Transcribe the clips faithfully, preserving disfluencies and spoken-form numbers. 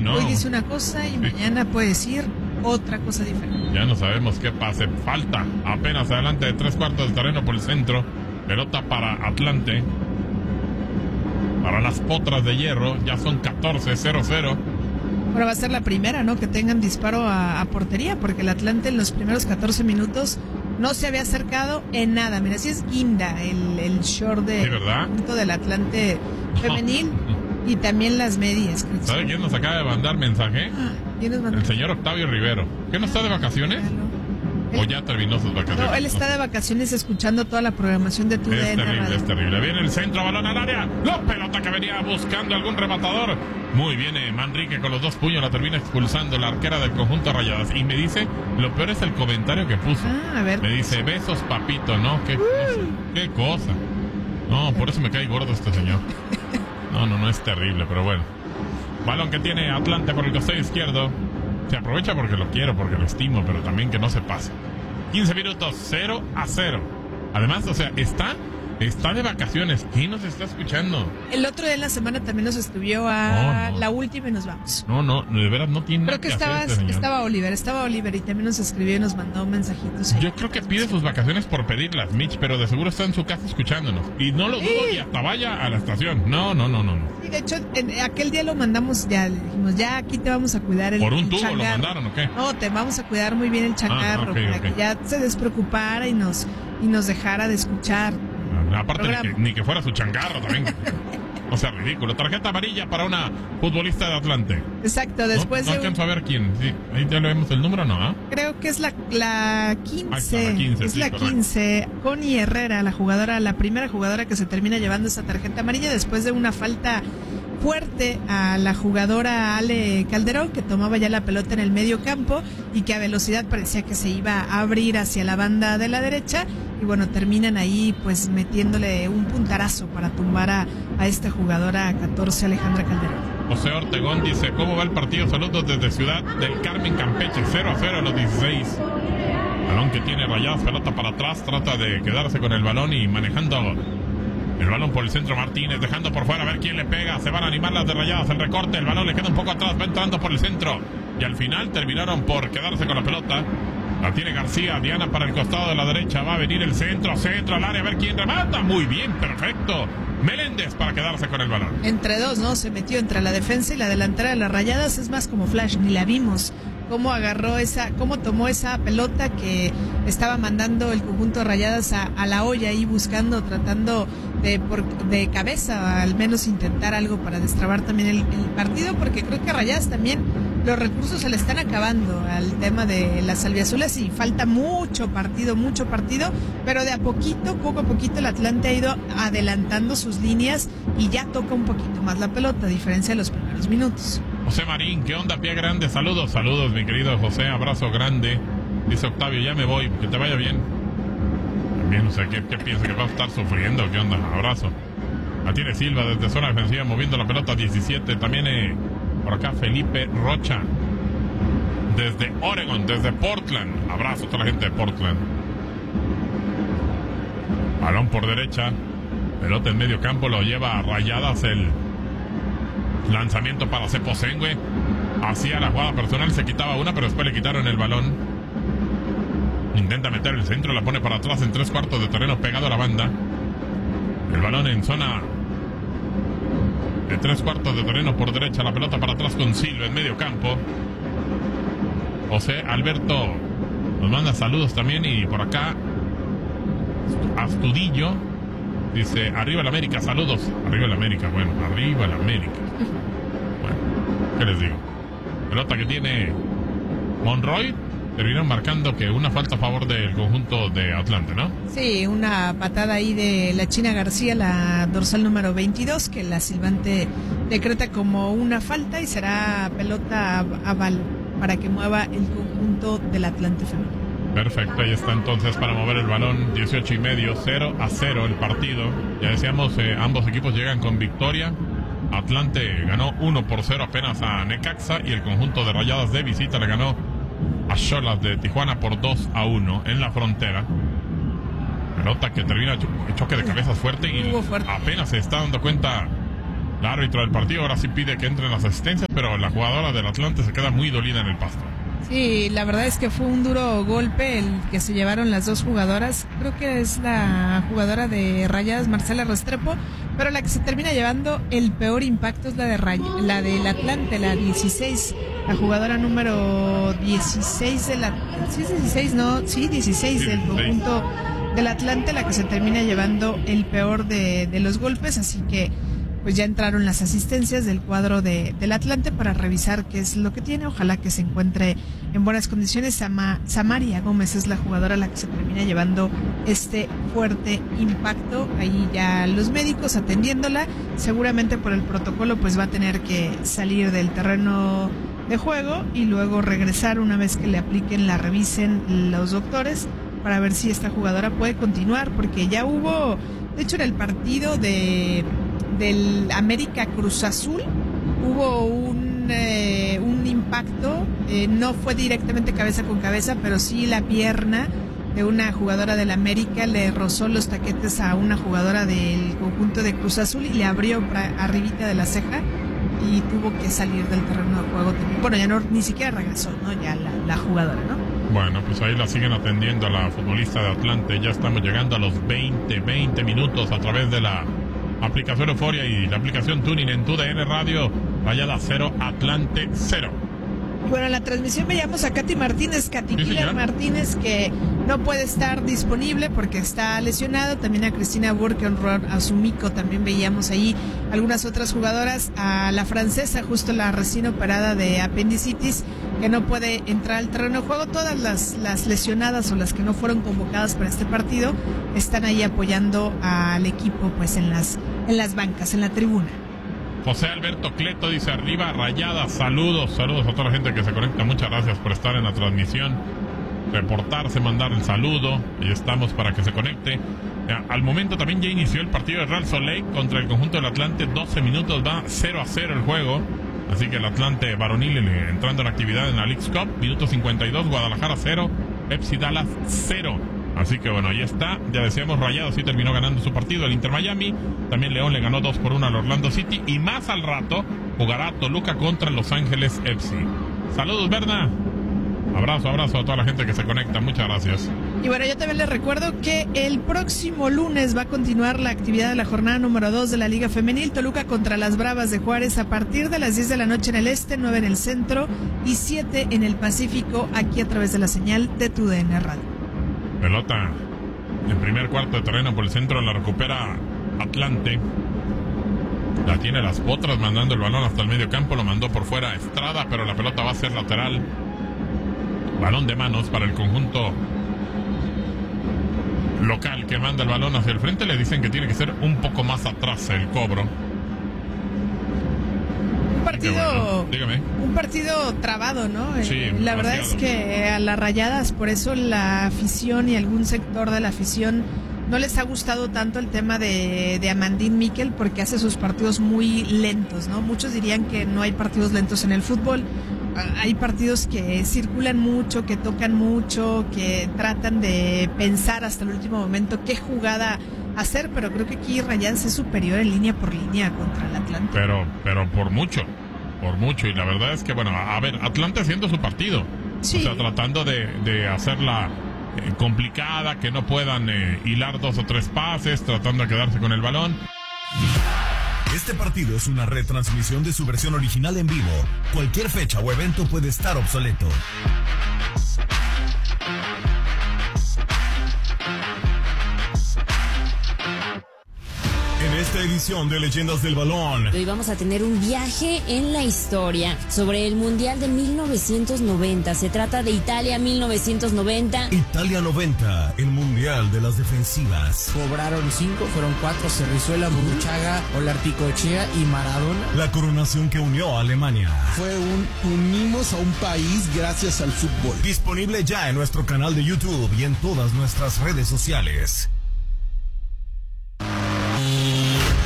no. Hoy dice una cosa y sí. mañana puede decir otra cosa diferente. Ya no sabemos qué pase. Falta apenas adelante de tres cuartos de terreno por el centro. Pelota para Atlante. Para las Potras de Hierro. Ya son catorce cero cero. Ahora va a ser la primera, ¿no? Que tengan disparo a, a portería, porque el Atlante en los primeros catorce minutos no se había acercado en nada. Mira, si es guinda el, el short de, ¿sí, verdad? del Atlante femenil y también las medias. ¿Sabe quién nos acaba de mandar mensaje? ¿Quién nos mandó? El señor Octavio Rivero. ¿Qué no está de vacaciones? Él, ¿O ya terminó sus vacaciones? No, él está de vacaciones escuchando toda la programación de tu Es terrible, es terrible. Viene el centro, balón al área. La pelota que venía buscando algún rematador. Muy bien, eh, Manrique con los dos puños la termina expulsando la arquera del conjunto Rayadas. Y me dice, lo peor es el comentario que puso. Ah, a ver. Me dice, besos, papito, ¿no? ¿Qué, uh. cosa, qué cosa? No, por eso me cae gordo este señor. No, no, no es terrible, pero bueno. Balón que tiene Atlante por el costado izquierdo. Se aprovecha porque lo quiero, porque lo estimo, pero también que no se pase. quince minutos, cero a cero. Además, o sea, está... Está de vacaciones. ¿Quién nos está escuchando? El otro día en la semana también nos escribió a no, no. la última y nos vamos. No, no, de veras no tiene Creo que, que estaba, hacer este estaba Oliver, estaba Oliver y también nos escribió y nos mandó mensajitos. Yo creo que pide sus vacaciones por pedirlas, Mitch, pero de seguro está en su casa escuchándonos. Y no lo dudo sí. y hasta vaya a la estación. No, no, no, no. no. Sí, de hecho, en aquel día lo mandamos ya, le dijimos, ya aquí te vamos a cuidar el ¿Por un tubo changarro. lo mandaron o qué? No, te vamos a cuidar muy bien el changarro ah, okay, para okay. que ya se despreocupara y nos, y nos dejara de escuchar. Aparte ni que, ni que fuera su changarro también. O sea, ridículo. Tarjeta amarilla para una futbolista de Atlante. Exacto, después no, no de... alcanzo un... a ver quién. Sí, ahí ya le vemos el número, ¿no? ¿eh? Creo que es la, la quince. Está, la quince. Es sí, la correcto. quince. Connie Herrera, la jugadora, la primera jugadora que se termina llevando esa tarjeta amarilla después de una falta fuerte a la jugadora Ale Calderón, que tomaba ya la pelota en el medio campo y que a velocidad parecía que se iba a abrir hacia la banda de la derecha. Y bueno, terminan ahí pues metiéndole un puntarazo para tumbar a, a esta jugadora catorce, Alejandra Calderón. José Ortegón dice, ¿cómo va el partido? Saludos desde Ciudad del Carmen, Campeche, cero a cero a los dieciséis. Balón que tiene Rayadas, pelota para atrás, trata de quedarse con el balón y manejando el balón por el centro Martínez, dejando por fuera a ver quién le pega, se van a animar las de Rayadas, el recorte, el balón le queda un poco atrás, va entrando por el centro y al final terminaron por quedarse con la pelota. La tiene García, Diana para el costado de la derecha, va a venir el centro, centro al área, a ver quién remata, muy bien, perfecto. Meléndez para quedarse con el balón. Entre dos, ¿no? Se metió entre la defensa y la delantera de las Rayadas, es más como Flash, ni la vimos. Cómo agarró esa, cómo tomó esa pelota que estaba mandando el conjunto de Rayadas a, a la olla ahí buscando, tratando de, por, de cabeza al menos intentar algo para destrabar también el, el partido, porque creo que a Rayadas también los recursos se le están acabando al tema de las albiazules y falta mucho partido, mucho partido, pero de a poquito, poco a poquito el Atlante ha ido adelantando sus líneas y ya toca un poquito más la pelota, a diferencia de los primeros minutos. José Marín, ¿qué onda, pie grande? Saludos, saludos, mi querido José, abrazo grande. Dice Octavio, ya me voy, que te vaya bien. También, o sea, ¿qué, qué piensa que va a estar sufriendo? ¿Qué onda? Abrazo. La tiene Silva desde zona defensiva, moviendo la pelota diecisiete. También eh, por acá Felipe Rocha, desde Oregon, desde Portland. Abrazo a toda la gente de Portland. Balón por derecha, pelota en medio campo, lo lleva a Rayadas el... lanzamiento para Cepo Sengue. Hacía la jugada personal, se quitaba una, pero después le quitaron el balón. Intenta meter el centro, la pone para atrás en tres cuartos de terreno pegado a la banda. El balón en zona de tres cuartos de terreno por derecha, la pelota para atrás con Silva en medio campo. José Alberto nos manda saludos también y por acá Astudillo dice, arriba el América, saludos. Arriba el América, bueno, arriba el América. Bueno, ¿qué les digo? Pelota que tiene Monroy. Terminaron marcando que una falta a favor del conjunto de Atlante, ¿no? Sí, una patada ahí de la China García, la dorsal número veintidós, que la silbante decreta como una falta y será pelota aval para que mueva el conjunto del Atlante femenino. Perfecto, ahí está entonces para mover el balón, dieciocho y medio, cero a cero el partido. Ya decíamos, eh, ambos equipos llegan con victoria. Atlante ganó uno por cero apenas a Necaxa y el conjunto de Rayadas de visita le ganó a Xolas de Tijuana por dos a uno en la frontera. Pelota que termina cho- choque de cabezas fuerte y fuerte. apenas se está dando cuenta El árbitro del partido ahora sí pide que entren las asistencias, pero la jugadora del Atlante se queda muy dolida en el pasto. Sí, la verdad es que fue un duro golpe el que se llevaron las dos jugadoras. Creo que es la jugadora de Rayadas, Marcela Restrepo, pero la que se termina llevando el peor impacto es la de Ray- la del Atlante, la dieciséis, la jugadora número dieciséis de la... ¿Sí es dieciséis? No, sí, dieciséis del conjunto del Atlante, la que se termina llevando el peor de, de los golpes, así que pues ya entraron las asistencias del cuadro de, del Atlante para revisar qué es lo que tiene. Ojalá que se encuentre en buenas condiciones. Sama, Samaria Gómez es la jugadora la que se termina llevando este fuerte impacto. Ahí ya los médicos atendiéndola. Seguramente por el protocolo pues va a tener que salir del terreno de juego y luego regresar una vez que le apliquen, la revisen los doctores para ver si esta jugadora puede continuar, porque ya hubo, de hecho en el partido de del América Cruz Azul hubo un eh, un impacto, eh, no fue directamente cabeza con cabeza, pero sí la pierna de una jugadora del América le rozó los taquetes a una jugadora del conjunto de Cruz Azul y le abrió pra, arribita de la ceja y tuvo que salir del terreno de juego también. Bueno, ya no, ni siquiera regresó, ¿no? Ya la, la jugadora, ¿no? Bueno, pues ahí la siguen atendiendo a la futbolista de Atlante. Ya estamos llegando a los veinte, veinte minutos a través de la aplicación Euforia y la aplicación Tuning en Tu D N Radio. Rayada cero, Atlante cero. Bueno, en la transmisión veíamos a Katy Martínez, Katy Sí, Killer Martínez, que no puede estar disponible porque está lesionado. También a Cristina Burkenroth, a Sumiko, también veíamos ahí algunas otras jugadoras. A la francesa, justo la recién operada de apendicitis, que no puede entrar al terreno de juego. Todas las, las lesionadas o las que no fueron convocadas para este partido están ahí apoyando al equipo pues en las, en las bancas, en la tribuna. José Alberto Cleto dice: arriba Rayadas, saludos, saludos a toda la gente que se conecta, muchas gracias por estar en la transmisión, reportarse, mandar el saludo, y estamos para que se conecte. Al momento también ya inició el partido de Real Soleil contra el conjunto del Atlante, doce minutos, va cero a cero el juego, así que el Atlante varonil entrando en actividad en la Leagues Cup, minuto cincuenta y dos, Guadalajara cero, Pepsi Dallas cero. Así que bueno, ahí está, ya decíamos, Rayados sí terminó ganando su partido, el Inter Miami, también León le ganó dos por uno al Orlando City, y más al rato jugará Toluca contra Los Ángeles F C. Saludos, Berna. Abrazo, abrazo a toda la gente que se conecta, muchas gracias. Y bueno, yo también les recuerdo que el próximo lunes va a continuar la actividad de la jornada número dos de la Liga Femenil, Toluca contra las Bravas de Juárez, a partir de las diez de la noche en el este, nueve en el centro y siete en el Pacífico, aquí a través de la señal de Tu D N Radio. Pelota en primer cuarto de terreno por el centro, la recupera Atlante. La tiene Las Potras mandando el balón hasta el medio campo, lo mandó por fuera Estrada, pero la pelota va a ser lateral. Balón de manos para el conjunto local que manda el balón hacia el frente. Le dicen que tiene que ser un poco más atrás el cobro. Un partido, bueno, dígame. Un partido trabado, ¿no? Sí, eh, la demasiado. verdad es que a las Rayadas, por eso la afición y algún sector de la afición no les ha gustado tanto el tema de, de Amandine Miquel, porque hace sus partidos muy lentos, ¿no? Muchos dirían que no hay partidos lentos en el fútbol. Hay partidos que circulan mucho, que tocan mucho, que tratan de pensar hasta el último momento qué jugada hacer, pero creo que aquí Rayadas es superior en línea por línea contra el Atlante. Pero, pero por mucho, por mucho, y la verdad es que, bueno, a ver, Atlante haciendo su partido, sí. O sea, tratando de, de hacerla eh, complicada, que no puedan eh, hilar dos o tres pases, tratando de quedarse con el balón. Este partido es una retransmisión de su versión original en vivo. Cualquier fecha o evento puede estar obsoleto. En esta edición de Leyendas del Balón, hoy vamos a tener un viaje en la historia sobre el Mundial de mil novecientos noventa. Se trata de Italia mil novecientos noventa. Italia noventa, el Mundial de las Defensivas. Cobraron cinco, fueron cuatro: Cerrizuela, Burruchaga, Olarticochea y Maradona. La coronación que unió a Alemania. Fue un unimos a un país gracias al fútbol. Disponible ya en nuestro canal de YouTube y en todas nuestras redes sociales. You have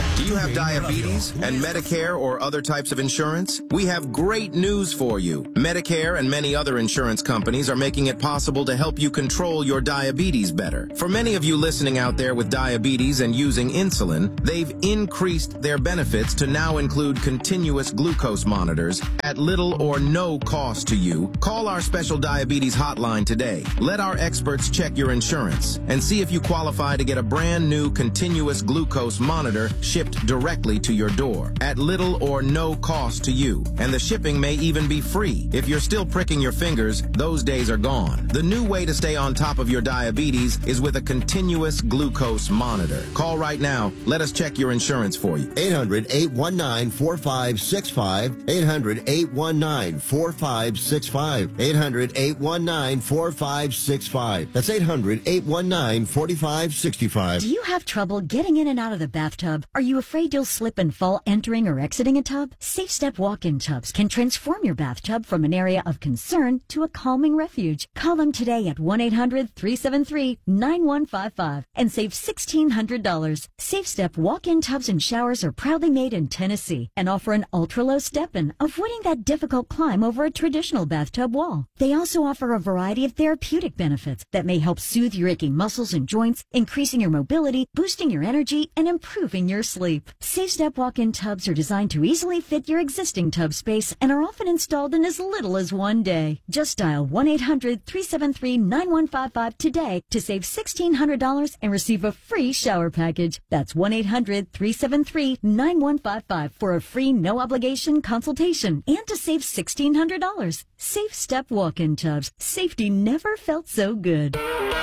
with diabetes and Medicare or other types of insurance? We have great news for you. Medicare and many other insurance companies are making it possible to help you control your diabetes better. For many of you listening out there with diabetes and using insulin, they've increased their benefits to now include continuous glucose monitors at little or no cost to you. Call our special diabetes hotline today. Let our experts check your insurance and see if you qualify to get a brand new continuous glucose monitor shipped directly to your door at little or no cost to you. And the shipping may even be free. If you're still pricking your fingers, those days are gone. The new way to stay on top of your diabetes is with a continuous glucose monitor. Call right now. Let us check your insurance for you. eight hundred, eight one nine, four five six five. eight hundred, eight one nine, four five six five. eight hundred, eight one nine, four five six five. That's eight hundred, eight one nine, four five six five. Do you have trouble getting in and out of the bathtub? Are you afraid you'll slip and fall entering or exiting a tub? SafeStep walk-in tubs can transform your bathtub from an area of concern to a calming refuge. Call them today at one eight hundred, three seven three, nine one five five and save sixteen hundred dollars. SafeStep walk-in tubs and showers are proudly made in Tennessee and offer an ultra-low step-in, avoiding that difficult climb over a traditional bathtub wall. They also offer a variety of therapeutic benefits that may help soothe your aching muscles and joints, increasing your mobility, boosting your energy, and improving your sleep. SafeStep walk-in tubs are designed to easily fit your existing tub space and are often installed in as little as one day. Just dial one eight hundred, three seven three, nine one five five today to save sixteen hundred dollars and receive a free shower package. That's one eight hundred, three seven three, nine one five five for a free no-obligation consultation and to save sixteen hundred dollars. SafeStep walk-in tubs. Safety never felt so good.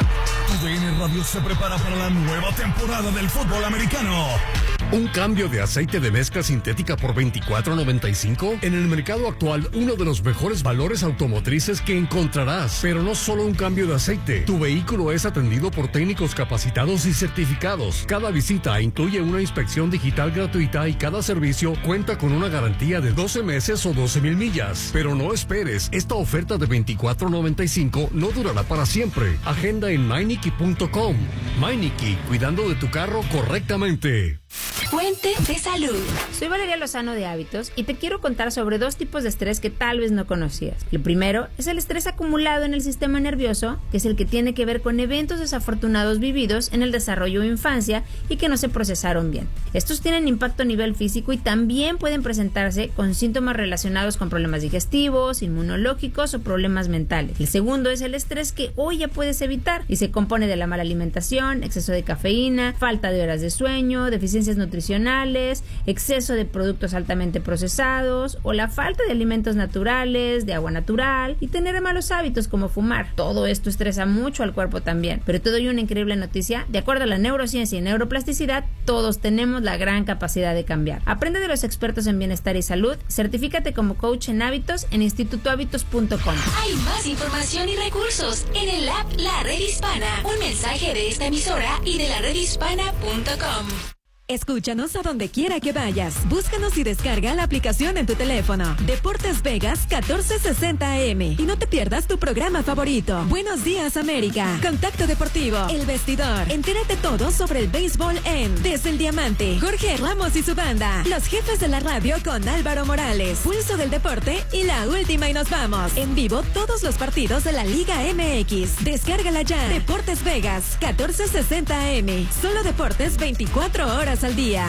U D N Radio se prepara para la nueva temporada del fútbol americano. ¿Un cambio de aceite de mezcla sintética por veinticuatro noventa y cinco? En el mercado actual, uno de los mejores valores automotrices que encontrarás. Pero no solo un cambio de aceite. Tu vehículo es atendido por técnicos capacitados y certificados. Cada visita incluye una inspección digital gratuita y cada servicio cuenta con una garantía de doce meses o doce mil millas. Pero no esperes, esta oferta de veinticuatro noventa y cinco no durará para siempre. Agenda en Meineke punto com. Meineke, cuidando de tu carro correctamente. Fuente de salud. Soy Valeria Lozano de Hábitos y te quiero contar sobre dos tipos de estrés que tal vez no conocías. El primero es el estrés acumulado en el sistema nervioso, que es el que tiene que ver con eventos desafortunados vividos en el desarrollo o infancia y que no se procesaron bien. Estos tienen impacto a nivel físico y también pueden presentarse con síntomas relacionados con problemas digestivos, inmunológicos o problemas mentales. El segundo es el estrés que hoy ya puedes evitar y se compone de la mala alimentación, exceso de cafeína, falta de horas de sueño, deficiencias nutricionales, exceso de productos altamente procesados o la falta de alimentos naturales, de agua natural y tener malos hábitos como fumar. Todo esto estresa mucho al cuerpo también. Pero te doy una increíble noticia. De acuerdo a la neurociencia y neuroplasticidad, todos tenemos la gran capacidad de cambiar. Aprende de los expertos en bienestar y salud. Certifícate como coach en hábitos en instituto hábitos punto com. Hay más información y recursos en el app La Red Hispana. Un mensaje de esta emisora y de la red hispana punto com. Escúchanos a donde quiera que vayas. Búscanos y descarga la aplicación en tu teléfono. Deportes Vegas catorce sesenta A M. Y no te pierdas tu programa favorito. Buenos días, América. Contacto Deportivo. El Vestidor. Entérate todo sobre el béisbol en Desde el Diamante. Jorge Ramos y su banda. Los jefes de la radio con Álvaro Morales. Pulso del Deporte y la última y nos vamos. En vivo todos los partidos de la Liga M X. Descárgala ya. Deportes Vegas catorce sesenta A M. Solo deportes veinticuatro horas al día.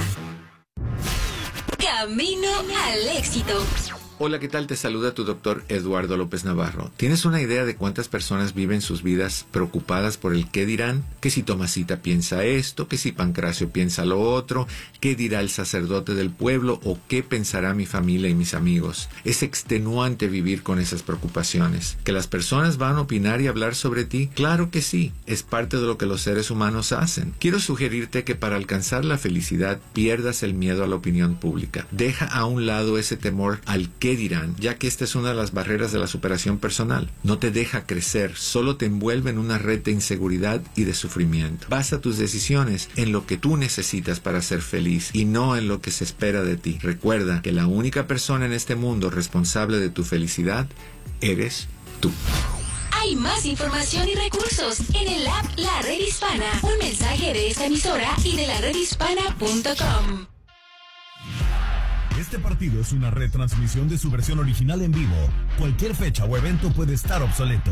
Camino al éxito. Hola, ¿qué tal? Te saluda tu doctor Eduardo López Navarro. ¿Tienes una idea de cuántas personas viven sus vidas preocupadas por el qué dirán? Que si Tomasita piensa esto, que si Pancracio piensa lo otro, qué dirá el sacerdote del pueblo o qué pensará mi familia y mis amigos. Es extenuante vivir con esas preocupaciones. ¿Que las personas van a opinar y hablar sobre ti? Claro que sí, es parte de lo que los seres humanos hacen. Quiero sugerirte que para alcanzar la felicidad pierdas el miedo a la opinión pública. Deja a un lado ese temor al qué dirán, ya que esta es una de las barreras de la superación personal. No te deja crecer, solo te envuelve en una red de inseguridad y de sufrimiento. Basa tus decisiones en lo que tú necesitas para ser feliz y no en lo que se espera de ti. Recuerda que la única persona en este mundo responsable de tu felicidad eres tú. Hay más información y recursos en el app La Red Hispana. Un mensaje de esta emisora y de la red hispana punto com. Este partido es una retransmisión de su versión original en vivo. Cualquier fecha o evento puede estar obsoleto.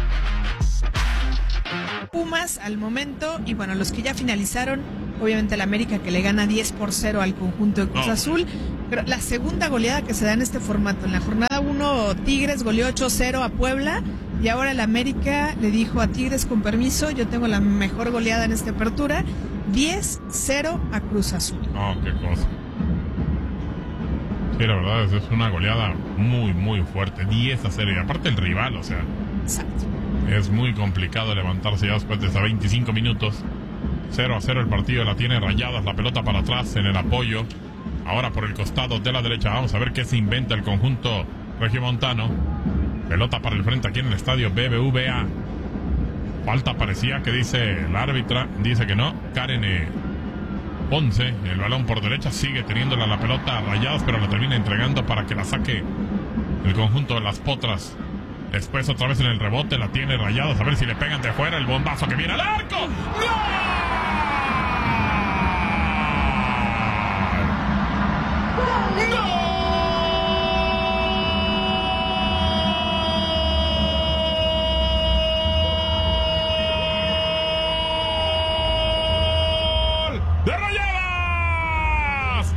Pumas al momento, y bueno, los que ya finalizaron, obviamente el América que le gana diez por cero al conjunto de Cruz Oh. Azul, pero la segunda goleada que se da en este formato. En la jornada uno, Tigres goleó ocho cero a Puebla, y ahora el América le dijo a Tigres, con permiso, yo tengo la mejor goleada en esta apertura, diez cero a Cruz Azul. Oh, qué cosa. Sí, la verdad es, es una goleada muy, muy fuerte. diez a cero. Y aparte el rival, o sea. Exacto. Es muy complicado levantarse ya después de hasta veinticinco minutos. cero a cero el partido. La tiene Rayadas. La pelota para atrás en el apoyo. Ahora por el costado de la derecha. Vamos a ver qué se inventa el conjunto regiomontano. Pelota para el frente aquí en el estadio B B V A. Falta parecía que dice la árbitra. Dice que no. Karen eh, Ponce. El balón por derecha. Sigue teniéndola la pelota Rayadas, pero la termina entregando para que la saque el conjunto de las Potras. Después otra vez en el rebote la tiene Rayadas. A ver si le pegan de fuera el bombazo que viene al arco. ¡Gol! ¡Gol! ¡De Rayadas!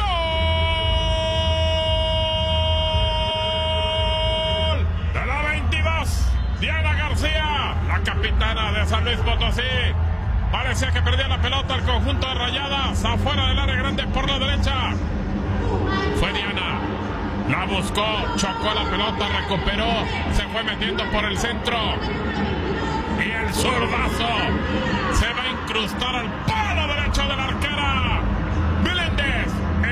¡Gol! De la veintidós, Diana García, la capitana de San Luis Potosí. Parecía que perdía la pelota el conjunto de Rayadas, afuera del área grande por la derecha. Fue Diana, la buscó, chocó la pelota, recuperó, se fue metiendo por el centro. Y el zurdazo se va a incrustar al palo derecho de la arquera Meléndez.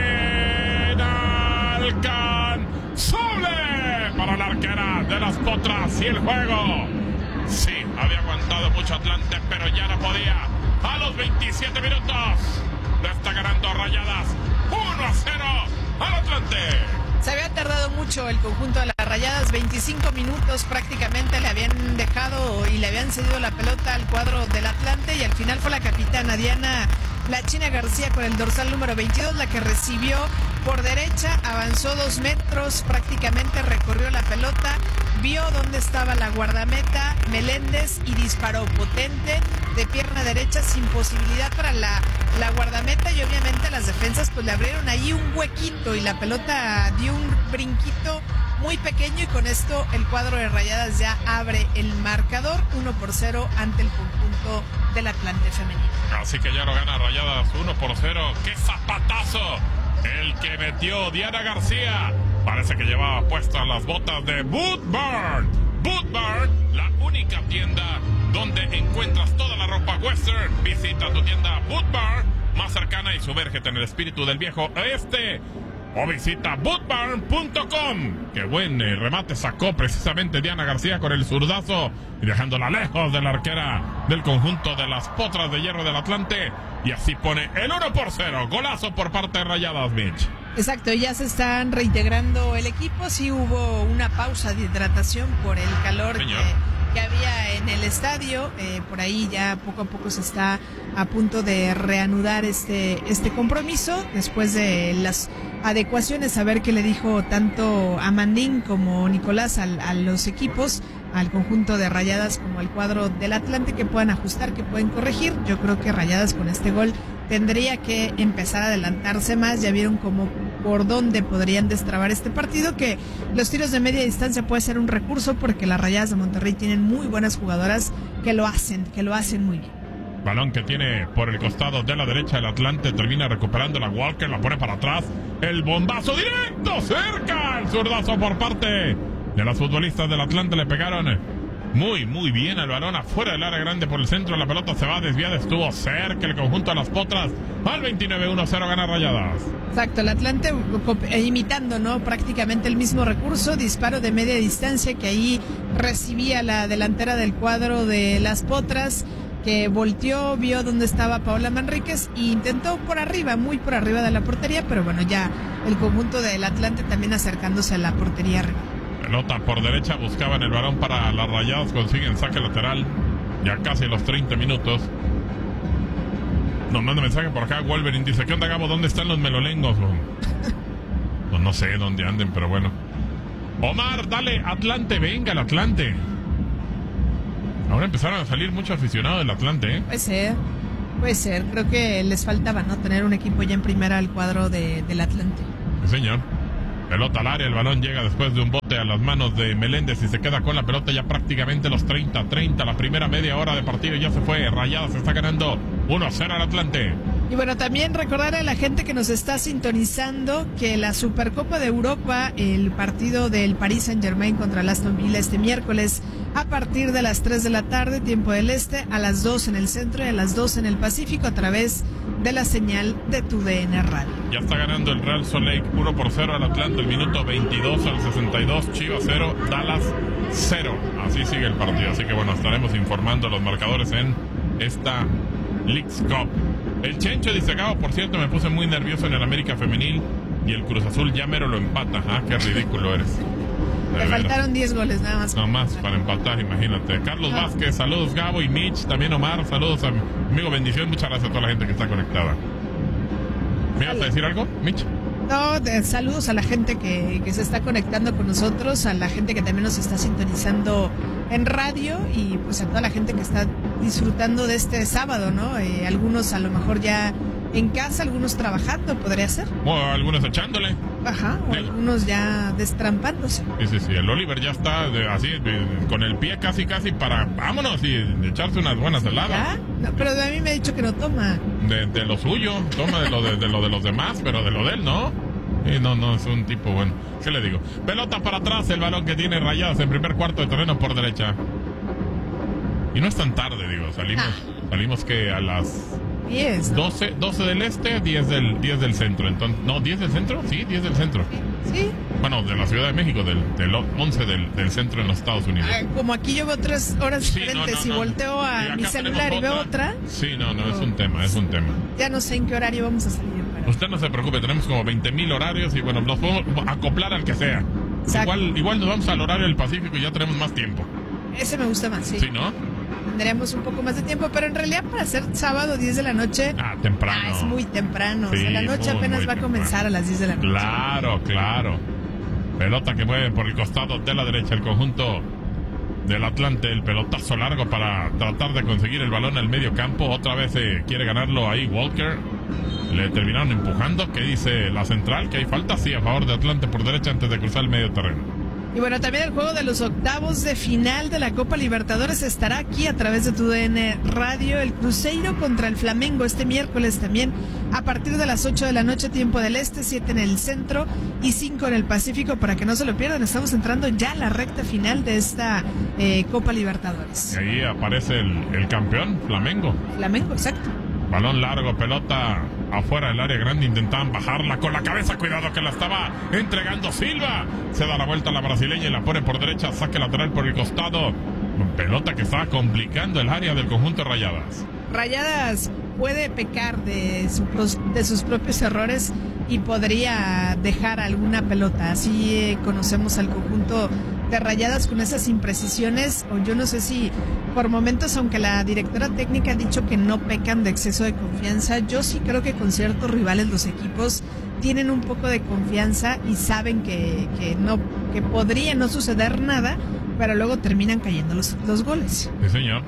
Inalcanzable para la arquera de las Potras. Y el juego, sí, había aguantado mucho Atlante, pero ya no podía. A los veintisiete minutos le está ganando Rayadas uno a cero al Atlante. Se había tardado mucho el conjunto de las Rayadas, veinticinco minutos prácticamente le habían dejado y le habían cedido la pelota al cuadro del Atlante, y al final fue la capitana Diana La China García con el dorsal número veintidós la que recibió por derecha, avanzó dos metros, prácticamente recorrió la pelota, vio dónde estaba la guardameta Meléndez y disparó potente de pierna derecha sin posibilidad para la, la guardameta, y obviamente las defensas pues le abrieron ahí un huequito y la pelota dio un brinquito muy pequeño, y con esto el cuadro de Rayadas ya abre el marcador uno por cero ante el conjunto del Atlante femenino. Así que ya lo gana Rayadas uno por cero. ¡Qué zapatazo! El que metió Diana García. Parece que llevaba puestas las botas de Bootbird. Bootbird, la única tienda donde encuentras toda la ropa western. Visita tu tienda Bootbird más cercana y sumérgete en el espíritu del viejo oeste. O visita bootbarn punto com. Qué buen eh, remate sacó precisamente Diana García con el zurdazo y dejándola lejos de la arquera del conjunto de las Potras de Hierro del Atlante. Y así pone el uno por cero. Golazo por parte de Rayadas, Mitch. Exacto, ya se están reintegrando el equipo. Sí hubo una pausa de hidratación por el calor que, que había en el estadio. Eh, por ahí ya poco a poco se está a punto de reanudar este, este compromiso después de las adecuaciones, a ver qué le dijo tanto Amandín como Nicolás al, a los equipos, al conjunto de Rayadas como al cuadro del Atlante, que puedan ajustar, que pueden corregir. Yo creo que Rayadas con este gol tendría que empezar a adelantarse más. Ya vieron cómo por dónde podrían destrabar este partido, que los tiros de media distancia puede ser un recurso porque las Rayadas de Monterrey tienen muy buenas jugadoras que lo hacen, que lo hacen muy bien. Balón que tiene por el costado de la derecha el Atlante, termina recuperando la Walker, la pone para atrás, el bombazo directo, cerca, el zurdazo por parte de las futbolistas del Atlante, le pegaron muy, muy bien al balón afuera del área grande por el centro, la pelota se va desviada, estuvo cerca el conjunto de las Potras, al veintinueve uno cero gana Rayadas. Exacto, el Atlante imitando, ¿no? Prácticamente el mismo recurso, disparo de media distancia que ahí recibía la delantera del cuadro de las Potras, que volteó, vio dónde estaba Paola Manríquez e intentó por arriba, muy por arriba de la portería, pero bueno, ya el conjunto del Atlante también acercándose a la portería arriba. Pelota por derecha, buscaban el balón para las Rayadas, consiguen saque lateral, ya casi los treinta minutos. Nos manda mensaje por acá, Wolverine dice, ¿qué onda, Gabo? ¿Dónde están los melolengos? No, no sé dónde anden, pero bueno. Omar, dale, Atlante, venga el Atlante. Ahora empezaron a salir muchos aficionados del Atlante, ¿eh? Puede ser, puede ser. Creo que les faltaba, ¿no? Tener un equipo ya en primera al cuadro de, del Atlante. Sí, señor. Pelota al área, el balón llega después de un bote a las manos de Meléndez y se queda con la pelota ya prácticamente los treinta treinta. La primera media hora de partido ya se fue. Rayadas está ganando uno a cero al Atlante. Y bueno, también recordar a la gente que nos está sintonizando que la Supercopa de Europa, el partido del Paris Saint-Germain contra el Aston Villa este miércoles a partir de las tres de la tarde, tiempo del este, a las dos en el centro y a las dos en el Pacífico a través de la señal de tu D N Radio. Ya está ganando el Real Salt Lake uno por cero al Atlante, el minuto veintidós al sesenta y dos, Chivas cero, Dallas cero. Así sigue el partido, así que bueno, estaremos informando los marcadores en esta Leagues Cup. El Chencho dice, Gabo, por cierto, me puse muy nervioso en el América Femenil y el Cruz Azul ya mero lo empata. Ah, qué ridículo eres. Le faltaron diez goles nada más. No más para empatar, imagínate. Carlos ah. Vázquez, saludos Gabo y Mitch, también Omar, saludos a mi amigo, bendición, muchas gracias a toda la gente que está conectada. ¿Me ibas a decir algo, Mitch? No, de, saludos a la gente que, que se está conectando con nosotros, a la gente que también nos está sintonizando en radio y pues a toda la gente que está disfrutando de este sábado, ¿no? Eh, algunos a lo mejor ya en casa, algunos trabajando, podría ser. O algunos echándole. Ajá, o sí. Algunos ya destrampándose. Sí, sí, sí, el Oliver ya está de, así, de, con el pie casi, casi para, vámonos, y de echarse unas buenas heladas. No, pero a mí me ha dicho que no toma. De, de lo suyo, toma de lo de, de lo de los demás, pero de lo de él no. Y no, no, es un tipo bueno. ¿Qué le digo? Pelota para atrás, el balón que tiene Rayadas en primer cuarto de terreno por derecha. Y no es tan tarde, digo, salimos, ah. salimos que a las... diez. doce, doce del este, diez del, diez del centro. Entonces, no, diez del centro, sí, diez del centro. Sí. Bueno, de la Ciudad de México, del, del once del, del centro en los Estados Unidos. Ah, como aquí yo veo tres horas sí, diferentes no, no, y no. volteo a y mi celular y veo otra. Sí, no, no, es un tema, es un tema. Ya no sé en qué horario vamos a salir. Pero... Usted no se preocupe, tenemos como veinte mil horarios y bueno, nos podemos acoplar al que sea. Igual, igual nos vamos al horario del Pacífico y ya tenemos más tiempo. Ese me gusta más, sí. Sí, ¿no? Tendremos un poco más de tiempo, pero en realidad para ser sábado diez de la noche... Ah, temprano. Ah, es muy temprano. Sí, o sea, la noche muy, apenas muy va a temprano. comenzar a las diez de la noche. Claro, claro. Pelota que mueve por el costado de la derecha el conjunto del Atlante. El pelotazo largo para tratar de conseguir el balón al medio campo. Otra vez eh, quiere ganarlo ahí Walker. Le terminaron empujando. ¿Qué dice la central? ¿Que hay falta? Sí, a favor de Atlante por derecha antes de cruzar el medio terreno. Y bueno, también el juego de los octavos de final de la Copa Libertadores estará aquí a través de tu D N Radio. El Cruzeiro contra el Flamengo este miércoles también a partir de las ocho de la noche, tiempo del este, siete en el centro y cinco en el Pacífico, para que no se lo pierdan. Estamos entrando ya a la recta final de esta eh, Copa Libertadores. Y ahí aparece el, el campeón, Flamengo. Flamengo, exacto. Balón largo, pelota afuera del área grande, intentaban bajarla con la cabeza, cuidado que la estaba entregando Silva, se da la vuelta a la brasileña y la pone por derecha, saque lateral por el costado, pelota que estaba complicando el área del conjunto de Rayadas. Rayadas puede pecar de, su, de sus propios errores y podría dejar alguna pelota, así eh, conocemos al conjunto de Rayadas con esas imprecisiones, o yo no sé si por momentos, aunque la directora técnica ha dicho que no pecan de exceso de confianza, yo sí creo que con ciertos rivales los equipos tienen un poco de confianza y saben que, que no, que podría no suceder nada, pero luego terminan cayendo los, los goles. Sí, señor.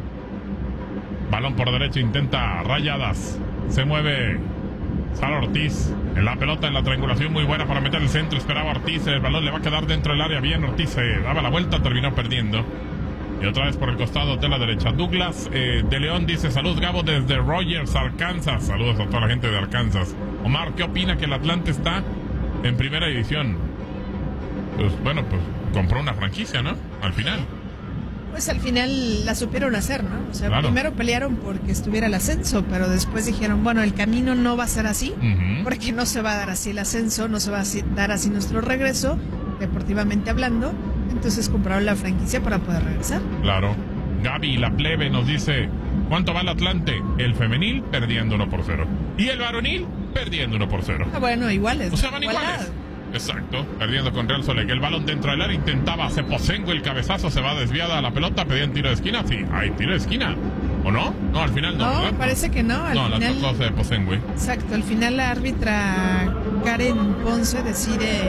Balón por derecha, intenta Rayadas, se mueve Sara Ortiz, en la pelota en la triangulación muy buena para meter el centro, esperaba Ortiz, el balón le va a quedar dentro del área, bien, Ortiz se daba la vuelta, terminó perdiendo. Y otra vez por el costado de la derecha. Douglas eh, de León dice, salud Gabo desde Rogers, Arkansas. Saludos a toda la gente de Arkansas. Omar, ¿qué opina que el Atlante está en primera división? Pues bueno, pues compró una franquicia, ¿no? Al final. Pues al final la supieron hacer, ¿no? O sea, claro. Primero pelearon porque estuviera el ascenso, pero después dijeron, bueno, el camino no va a ser así, uh-huh. porque no se va a dar así el ascenso, no se va a dar así nuestro regreso, deportivamente hablando. Entonces compraron la franquicia para poder regresar. Claro. Gaby, la plebe, nos dice, ¿cuánto va el Atlante? El femenil perdiendo uno por cero. Y el varonil perdiendo uno por cero. Ah, bueno, iguales. O sea, van igualdad. Iguales. Exacto, perdiendo con Real Salt Lake. El balón dentro del área, intentaba Ceposengo el cabezazo, se va desviada a la pelota, pedían tiro de esquina. Sí, hay tiro de esquina. ¿O no? No, al final no. No, ¿verdad? parece que no. Al no, final, las tocó de Posengue. Exacto, al final la árbitra Karen Ponce decide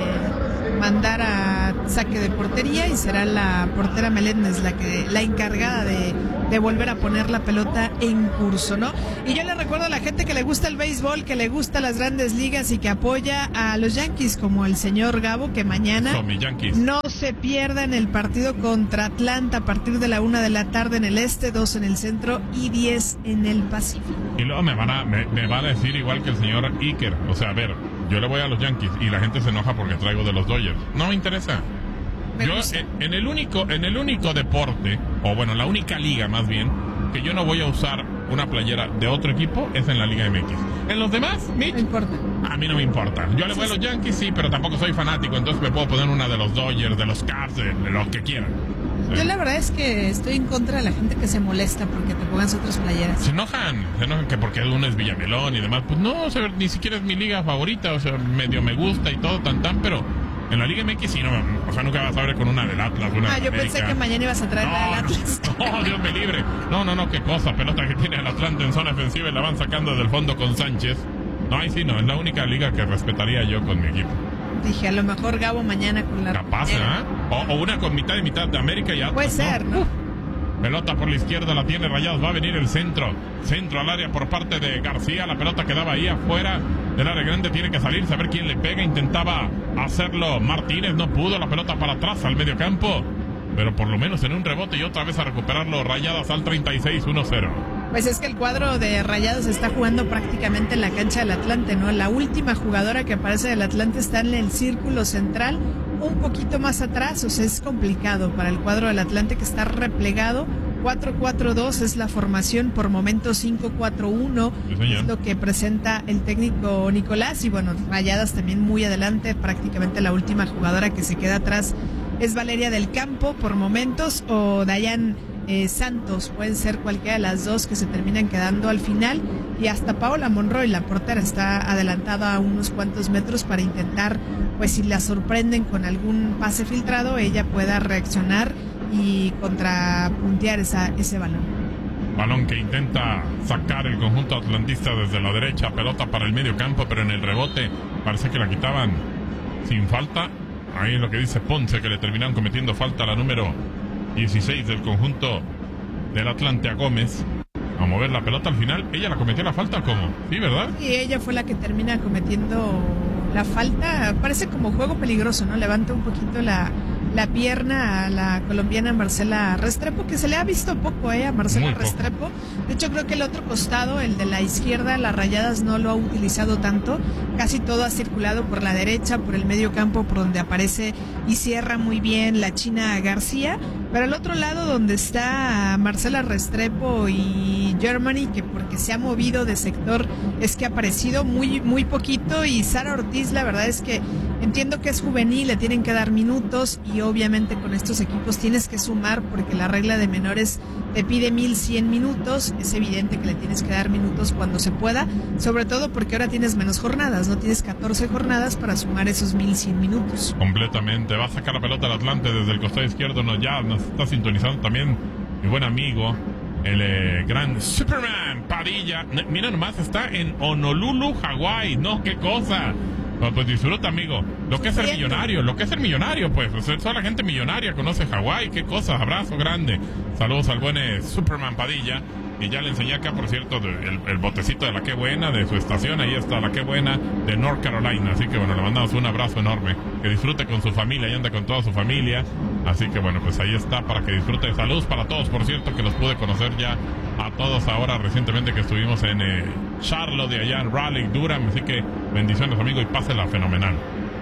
mandar a saque de portería y será la portera Meléndez la que la encargada de, de volver a poner la pelota en curso, ¿no? Y yo le recuerdo a la gente que le gusta el béisbol, que le gusta las grandes ligas y que apoya a los Yankees, como el señor Gabo, que mañana Son mis Yankees. no se pierda en el partido contra Atlanta a partir de la una de la tarde en el este, dos en el centro y diez en el Pacífico. Y luego me van a, me, me van a decir igual que el señor Iker. O sea, a ver, yo le voy a los Yankees y la gente se enoja porque traigo de los Dodgers. No me interesa. Me Yo gusta. en, en el único, en el único deporte, o bueno, la única liga más bien, que yo no voy a usar una playera de otro equipo es en la Liga M X. En los demás, Mitch, No importa. a mí no me importa. Yo le voy a los Yankees, sí, pero tampoco soy fanático, entonces me puedo poner una de los Dodgers, de los Cubs, de, de los que quieran. Yo la verdad es que estoy en contra de la gente que se molesta porque te pongas otras playeras. Se enojan, se enojan que porque uno es Villamelón y demás. Pues no, o sea, ni siquiera es mi liga favorita, o sea, medio me gusta y todo, tan tan, pero en la Liga M X sí, no, o sea, nunca vas a ver con una del Atlas, una Ah, del yo América. pensé que mañana ibas a traer la del Atlas. No, no, Dios me libre. No, no, no, qué cosa, pelota que tiene el Atlante en zona ofensiva y la van sacando del fondo con Sánchez. No, ahí sí, no, es la única liga que respetaría yo con mi equipo. Dije, a lo mejor Gabo mañana con la... Capaz, ¿eh? O, o una con mitad y mitad de América y Atlas. Puede ser, ¿no? Pelota por la izquierda, la tiene Rayados, va a venir el centro. Centro al área por parte de García, la pelota quedaba ahí afuera del área grande, tiene que salir, saber quién le pega, intentaba hacerlo Martínez, no pudo, la pelota para atrás al medio campo, pero por lo menos en un rebote y otra vez a recuperarlo Rayadas al treinta y seis, uno cero. Pues es que el cuadro de Rayados está jugando prácticamente en la cancha del Atlante, ¿no? La última jugadora que aparece del Atlante está en el círculo central, un poquito más atrás, o sea, es complicado para el cuadro del Atlante que está replegado. cuatro cuatro dos es la formación, por momentos cinco cuatro uno Sí, es lo que presenta el técnico Nicolás, y bueno, Rayadas también muy adelante, prácticamente la última jugadora que se queda atrás es Valeria del Campo por momentos, o Dayan eh, Santos, pueden ser cualquiera de las dos que se terminan quedando al final, y hasta Paola Monroy, la portera, está adelantada a unos cuantos metros para intentar, pues si la sorprenden con algún pase filtrado, ella pueda reaccionar y contrapuntear esa, ese balón. Balón que intenta sacar el conjunto atlantista desde la derecha, pelota para el medio campo, pero en el rebote parece que la quitaban sin falta. Ahí es lo que dice Ponce, que le terminaron cometiendo falta a la número dieciséis del conjunto del Atlante a Gómez. A mover la pelota al final, ¿ella la cometió la falta o cómo? Sí, ¿verdad? Y ella fue la que termina cometiendo la falta. Parece como juego peligroso, ¿no? Levanta un poquito la, la pierna a la colombiana Marcela Restrepo, que se le ha visto poco, ¿eh? A Marcela Muy poco. Restrepo. De hecho, creo que el otro costado, el de la izquierda, las Rayadas no lo ha utilizado tanto. Casi todo ha circulado por la derecha, por el medio campo, por donde aparece y cierra muy bien la China García. Pero al otro lado, donde está Marcela Restrepo y Germany, que porque se ha movido de sector, es que ha aparecido muy, muy poquito. Y Sara Ortiz, la verdad es que entiendo que es juvenil, le tienen que dar minutos, y obviamente con estos equipos tienes que sumar porque la regla de menores te pide mil cien minutos. Es evidente que le tienes que dar minutos cuando se pueda, sobre todo porque ahora tienes menos jornadas, no tienes catorce jornadas para sumar esos mil cien minutos. Completamente. Va a sacar la pelota al Atlante desde el costado izquierdo. No, ya nos está sintonizando también mi buen amigo, el eh, gran Superman Padilla. N- Mira nomás, está en Honolulu, Hawái. No, qué cosa. Bueno, pues disfruta, amigo. Lo que es ser millonario, lo que es ser millonario, pues. O sea, toda la gente millonaria conoce Hawái. Qué cosa. Abrazo grande. Saludos al buen eh, Superman Padilla. Y ya le enseñé acá, por cierto, de, el, el botecito de la Qué Buena, de su estación. Ahí está la Qué Buena de North Carolina. Así que bueno, le mandamos un abrazo enorme. Que disfrute con su familia y anda con toda su familia. Así que bueno, pues ahí está para que disfrute. Saludos para todos, por cierto, que los pude conocer ya a todos ahora recientemente que estuvimos en eh, Charlotte, de allá en Raleigh, Durham. Así que bendiciones, amigo, y pásela fenomenal.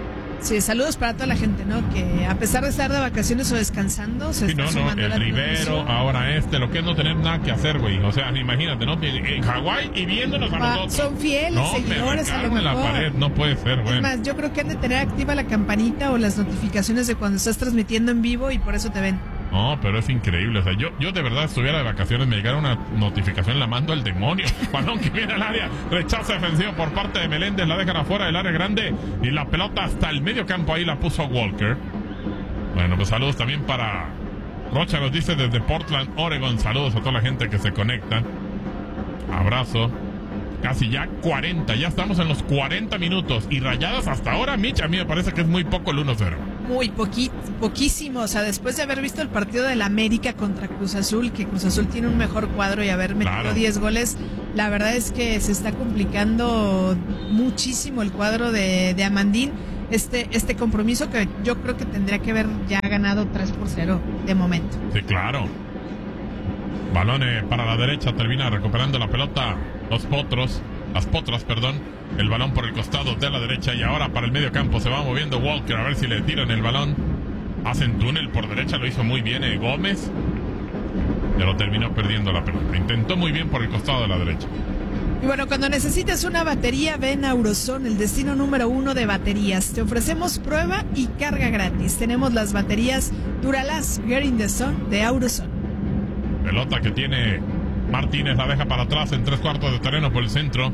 Sí, saludos para toda la gente, ¿no? Que a pesar de estar de vacaciones o descansando, se Sí, está no, no, sumando a el la Rivero, transmisión. ahora este, lo que es no tener nada que hacer, güey. O sea, imagínate, ¿no? En Hawái y viéndonos a Ah, nosotros. son fieles no, seguidores, me a lo recargan en la mejor. pared, no puede ser, güey. Es más, yo creo que han de tener activa la campanita o las notificaciones de cuando estás transmitiendo en vivo y por eso te ven. No, pero es increíble. O sea, yo, yo de verdad estuviera de vacaciones, me llegara una notificación, la mando al demonio. Balón que viene al área, rechazo defensivo por parte de Meléndez, la dejan afuera del área grande y la pelota hasta el medio campo, ahí la puso Walker. Bueno, pues saludos también para Rocha nos dice desde Portland, Oregon. Saludos a toda la gente que se conecta. Abrazo. Casi ya cuarenta, ya estamos en los cuarenta minutos. Y Rayadas hasta ahora, Mitch, a mí me parece que es muy poco el uno cero. Muy poqui, poquísimo, o sea, después de haber visto el partido del América contra Cruz Azul, que Cruz Azul tiene un mejor cuadro y haber metido Claro. diez goles, la verdad es que se está complicando muchísimo el cuadro de, de Amandín. Este, este compromiso que yo creo que tendría que haber ya ganado tres por cero de momento. Sí, claro. Balón eh, para la derecha, termina recuperando la pelota los potros, las potras, perdón. El balón por el costado de la derecha y ahora para el medio campo se va moviendo Walker a ver si le tiran el balón. Hacen túnel por derecha, lo hizo muy bien eh, Gómez, pero terminó perdiendo la pelota. Intentó muy bien por el costado de la derecha. Y bueno, cuando necesitas una batería, ven a Auroson, el destino número uno de baterías. Te ofrecemos prueba y carga gratis. Tenemos las baterías Duralast Get in the Sun de Auroson. Pelota que tiene Martínez, la deja para atrás en tres cuartos de terreno por el centro.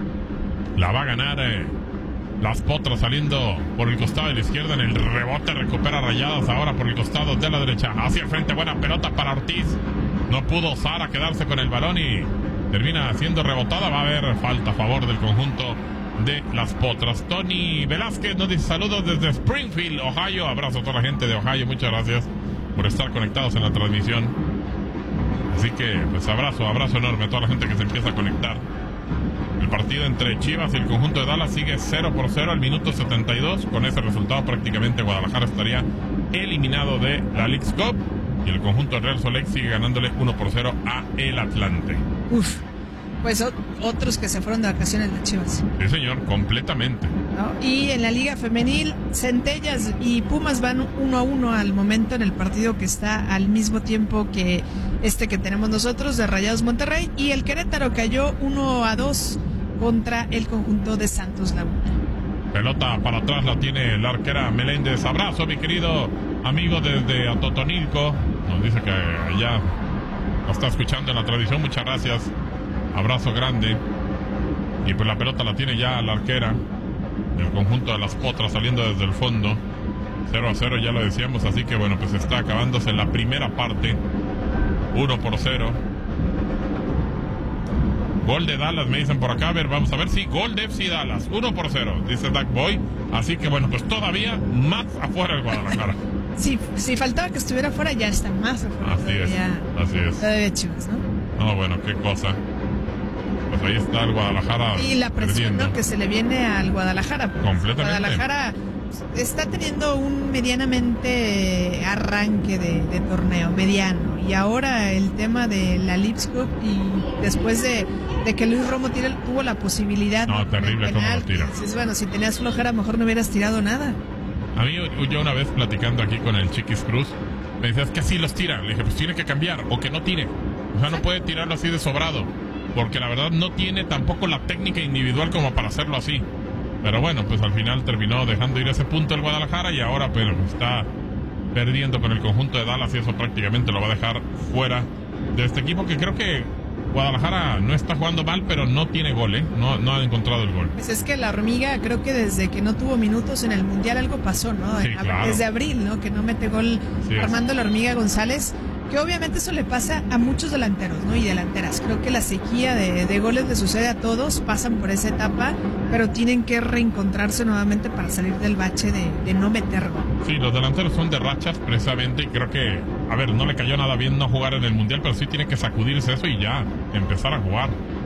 La va a ganar eh, las potras saliendo por el costado de la izquierda. En el rebote recupera Rayadas ahora por el costado de la derecha. Hacia el frente, buena pelota para Ortiz. No pudo Sara quedarse con el balón y termina siendo rebotada. Va a haber falta a favor del conjunto de las potras. Tony Velázquez nos dice saludos desde Springfield, Ohio. Abrazo a toda la gente de Ohio. Muchas gracias por estar conectados en la transmisión. Así que, pues abrazo, abrazo enorme a toda la gente que se empieza a conectar. El partido entre Chivas y el conjunto de Dallas sigue cero por cero al minuto setenta y dos. Con ese resultado prácticamente Guadalajara estaría eliminado de la Leagues Cup. Y el conjunto de Real Solex sigue ganándole uno por cero a el Atlante. Uf, pues o- otros que se fueron de vacaciones de Chivas. Sí, señor, completamente. ¿No? Y en la Liga Femenil, Centellas y Pumas van uno a uno al momento en el partido que está al mismo tiempo que este que tenemos nosotros de Rayados Monterrey. Y el Querétaro cayó uno a dos contra el conjunto de Santos Laguna. Pelota para atrás la tiene la arquera Meléndez. Abrazo, mi querido amigo desde Atotonilco. Nos dice que allá nos está escuchando en la tradición. Muchas gracias. Abrazo grande. Y pues la pelota la tiene ya la arquera del conjunto de las potras saliendo desde el fondo. cero a cero, ya lo decíamos. Así que bueno, pues está acabándose la primera parte. uno por cero. Gol de Dallas, me dicen por acá. A ver, vamos a ver si sí, gol de F C Dallas. uno por cero, dice Duck Boy. Así que bueno, pues todavía más afuera el Guadalajara. Si, si faltaba que estuviera fuera, ya está más afuera. Así es, todavía, así es. todavía Chivas, ¿no? No, bueno, qué cosa. Pues ahí está el Guadalajara. Y la presión, perdiendo. ¿no?, que se le viene al Guadalajara. Pues, Completamente. Guadalajara está teniendo un medianamente arranque de, de torneo, mediano. Y ahora el tema de la Leagues Cup y después de, de que Luis Romo tira, tuvo la posibilidad. No, de terrible penal, cómo lo tira. Dices, bueno, si tenías flojera, a lo mejor no hubieras tirado nada. A mí, yo una vez platicando aquí con el Chiquis Cruz, me decías que así los tira. Le dije, pues tiene que cambiar o que no tire. O sea, no puede tirarlo así de sobrado. Porque la verdad no tiene tampoco la técnica individual como para hacerlo así. Pero bueno, pues al final terminó dejando ir ese punto el Guadalajara y ahora pues está perdiendo con el conjunto de Dallas y eso prácticamente lo va a dejar fuera de este equipo que creo que Guadalajara no está jugando mal, pero no tiene gol, ¿eh? No, no ha encontrado el gol. Pues es que la hormiga, creo que desde que no tuvo minutos en el Mundial algo pasó, ¿no? Sí, claro. Desde abril, ¿no? Que no mete gol Sí, Armando la Hormiga González. Que obviamente eso le pasa a muchos delanteros, ¿no? Y delanteras. Creo que la sequía de, de goles le sucede a todos, pasan por esa etapa, pero tienen que reencontrarse nuevamente para salir del bache de, de no meter gol. Sí, los delanteros son de rachas precisamente y creo que, a ver, no le cayó nada bien no jugar en el Mundial, pero sí tiene que sacudirse eso y ya empezar a jugar.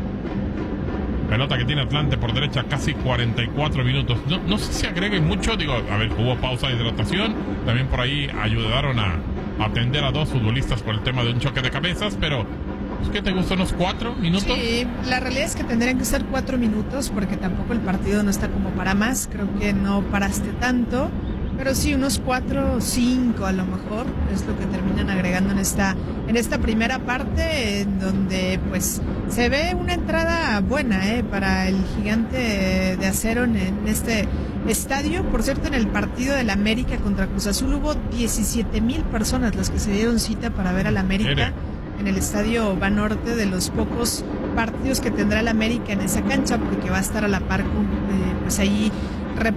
Pelota que tiene Atlante por derecha, casi cuarenta y cuatro minutos. No, no sé si agregue mucho, digo, a ver, hubo pausa de hidratación, también por ahí ayudaron a atender a dos futbolistas por el tema de un choque de cabezas, pero pues, ¿qué te gustó? ¿Unos cuatro minutos? Sí, la realidad es que tendrían que ser cuatro minutos porque tampoco el partido no está como para más, creo que no paraste tanto, pero sí unos cuatro, cinco a lo mejor es lo que terminan agregando en esta, en esta primera parte, en donde pues se ve una entrada buena eh, para el Gigante de Acero en, en este estadio. Por cierto, en el partido del América contra Cruz Azul hubo diecisiete mil personas las que se dieron cita para ver al América. Mire. En el estadio Banorte, de los pocos partidos que tendrá el América en esa cancha, porque va a estar a la par con, eh, pues ahí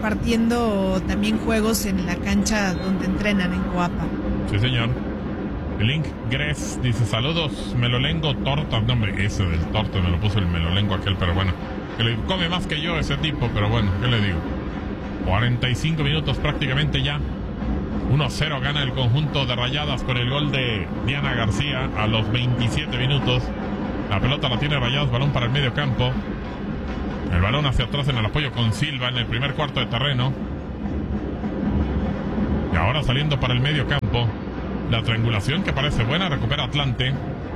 repartiendo también juegos en la cancha donde entrenan en Coapa. Sí, señor. Link Gress dice, saludos, Melolengo Tortas. No, hombre, ese del torta me lo puso el Melolengo aquel, pero bueno, que le come más que yo ese tipo, pero bueno, ¿qué le digo? cuarenta y cinco minutos prácticamente ya. uno cero gana el conjunto de Rayadas con el gol de Diana García a los veintisiete minutos. La pelota la tiene Rayadas, balón para el medio campo. El balón hacia atrás en el apoyo con Silva en el primer cuarto de terreno. Y ahora saliendo para el medio campo. La triangulación que parece buena, recupera Atlante.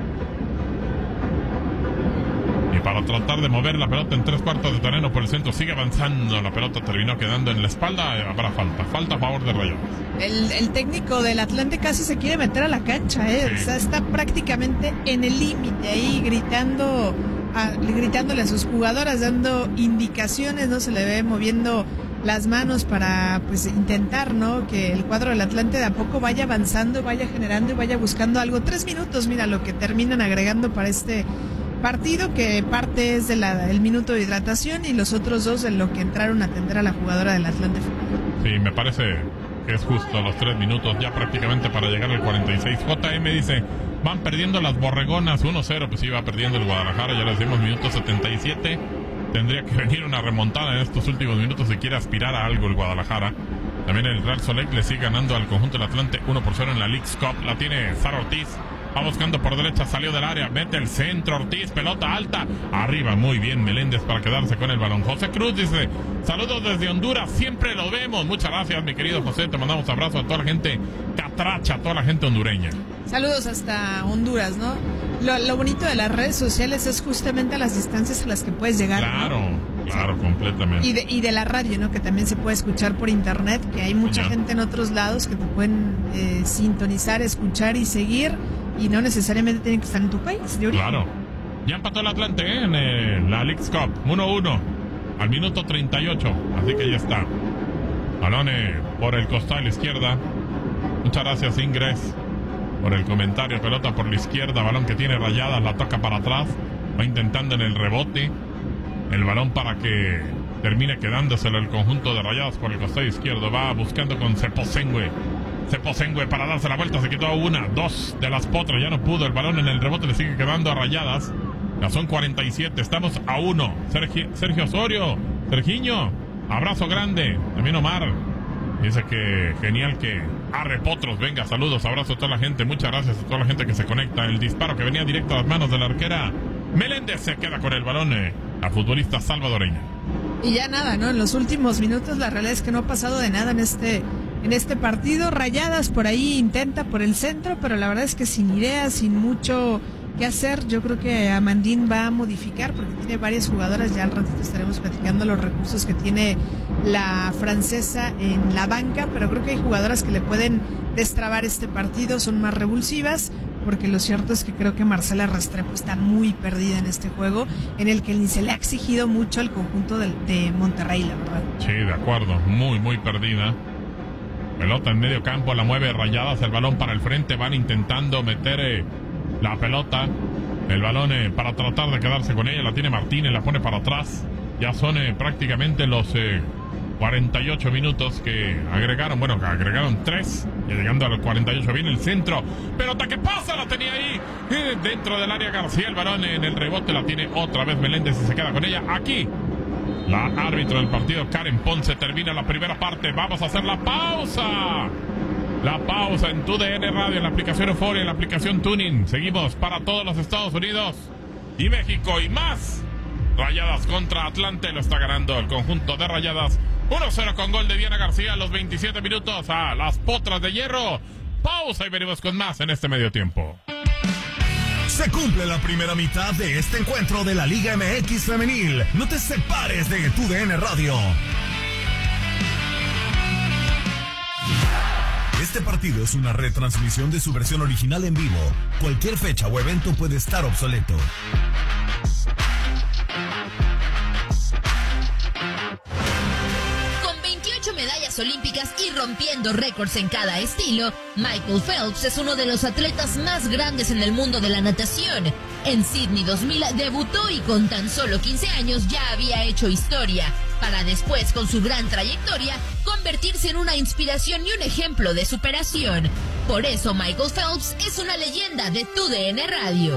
Y para tratar de mover la pelota en tres cuartos de terreno por el centro, sigue avanzando. La pelota terminó quedando en la espalda. Habrá falta, falta a favor de Rayadas. El, el técnico del Atlante casi se quiere meter a la cancha, ¿eh? Sí. O sea, está prácticamente en el límite ahí gritando, a, gritándole a sus jugadoras, dando indicaciones, no se le ve moviendo las manos para pues intentar, ¿no? Que el cuadro del Atlante de a poco vaya avanzando, vaya generando y vaya buscando algo. Tres minutos, mira lo que terminan agregando para este partido, que parte es del de minuto de hidratación y los otros dos de lo que entraron a atender a la jugadora del Atlante. Sí, me parece que es justo los tres minutos ya prácticamente para llegar al cuarenta y seis. J M dice, van perdiendo las borregonas uno cero, pues iba perdiendo el Guadalajara, ya les dimos minuto setenta y siete. Tendría que venir una remontada en estos últimos minutos si quiere aspirar a algo el Guadalajara. También el Real Soleil le sigue ganando al conjunto del Atlante uno por cero en la Leagues Cup. La tiene Sara Ortiz. Va buscando por derecha, salió del área, mete el centro, Ortiz, pelota alta, arriba, muy bien Meléndez para quedarse con el balón. José Cruz dice, saludos desde Honduras, siempre lo vemos. Muchas gracias, mi querido José, te mandamos abrazo a toda la gente catracha, a toda la gente hondureña. Saludos hasta Honduras, ¿no? Lo, lo bonito de las redes sociales es justamente a las distancias a las que puedes llegar. Claro, ¿no? Claro, sí. Completamente. Y de, y de la radio, ¿no? Que también se puede escuchar por internet, que hay mucha ya. gente en otros lados que te pueden eh, sintonizar, escuchar y seguir. Y no necesariamente tienen que estar en tu país de origen. Claro. Ya empató el Atlante ¿eh? en eh, la Leagues Cup. uno uno al minuto treinta y ocho. Así que ya está. Balón eh, por el costado de la izquierda. Muchas gracias, Ingres, por el comentario. Pelota por la izquierda. Balón que tiene Rayadas. La toca para atrás. Va intentando en el rebote. El balón para que termine quedándoselo el conjunto de Rayadas por el costado izquierdo. Va buscando con Ceposengue. Ceposengue para darse la vuelta, se quitó una, dos de las potras, ya no pudo, el balón en el rebote le sigue quedando a Rayadas. Ya son cuarenta y siete, estamos a uno. Sergio, Sergio Osorio, Sergiño, abrazo grande. También Omar dice que genial que arre potros, venga, saludos, abrazo a toda la gente, muchas gracias a toda la gente que se conecta. El disparo que venía directo a las manos de la arquera Meléndez se queda con el balón, eh, la futbolista salvadoreña. Y ya nada, ¿no? En los últimos minutos la realidad es que no ha pasado de nada en este En este partido. Rayadas por ahí intenta por el centro, pero la verdad es que sin ideas, sin mucho que hacer. Yo creo que Amandín va a modificar porque tiene varias jugadoras. Ya al ratito estaremos platicando los recursos que tiene la francesa en la banca, pero creo que hay jugadoras que le pueden destrabar este partido, son más revulsivas, porque lo cierto es que creo que Marcela Restrepo está muy perdida en este juego, en el que ni se le ha exigido mucho al conjunto de, de Monterrey, la verdad. Sí, de acuerdo, muy, muy perdida. Pelota en medio campo, la mueve Rayadas, el balón para el frente, van intentando meter eh, la pelota, el balón eh, para tratar de quedarse con ella, la tiene Martínez, la pone para atrás, ya son eh, prácticamente los eh, cuarenta y ocho minutos que agregaron, bueno, que agregaron tres, y llegando a los cuarenta y ocho viene el centro, pelota que pasa, la tenía ahí, eh, dentro del área García, el balón en el rebote, la tiene otra vez Meléndez y se queda con ella, aquí. La árbitro del partido, Karen Ponce, termina la primera parte. Vamos a hacer la pausa. La pausa en Tu D N Radio, en la aplicación Euforia, en la aplicación Tuning. Seguimos para todos los Estados Unidos y México y más. Rayadas contra Atlante, lo está ganando el conjunto de Rayadas. uno cero con gol de Diana García a los veintisiete minutos a las Potras de Hierro. Pausa y venimos con más en este medio tiempo. Se cumple la primera mitad de este encuentro de la Liga M X Femenil. No te separes de Tu D N Radio. Este partido es una retransmisión de su versión original en vivo. Cualquier fecha o evento puede estar obsoleto. Medallas olímpicas y rompiendo récords en cada estilo, Michael Phelps es uno de los atletas más grandes en el mundo de la natación. En Sydney dos mil debutó y con tan solo quince años ya había hecho historia. para después, con su gran trayectoria, convertirse en una inspiración y un ejemplo de superación. Por eso Michael Phelps es una leyenda de Tu D N Radio.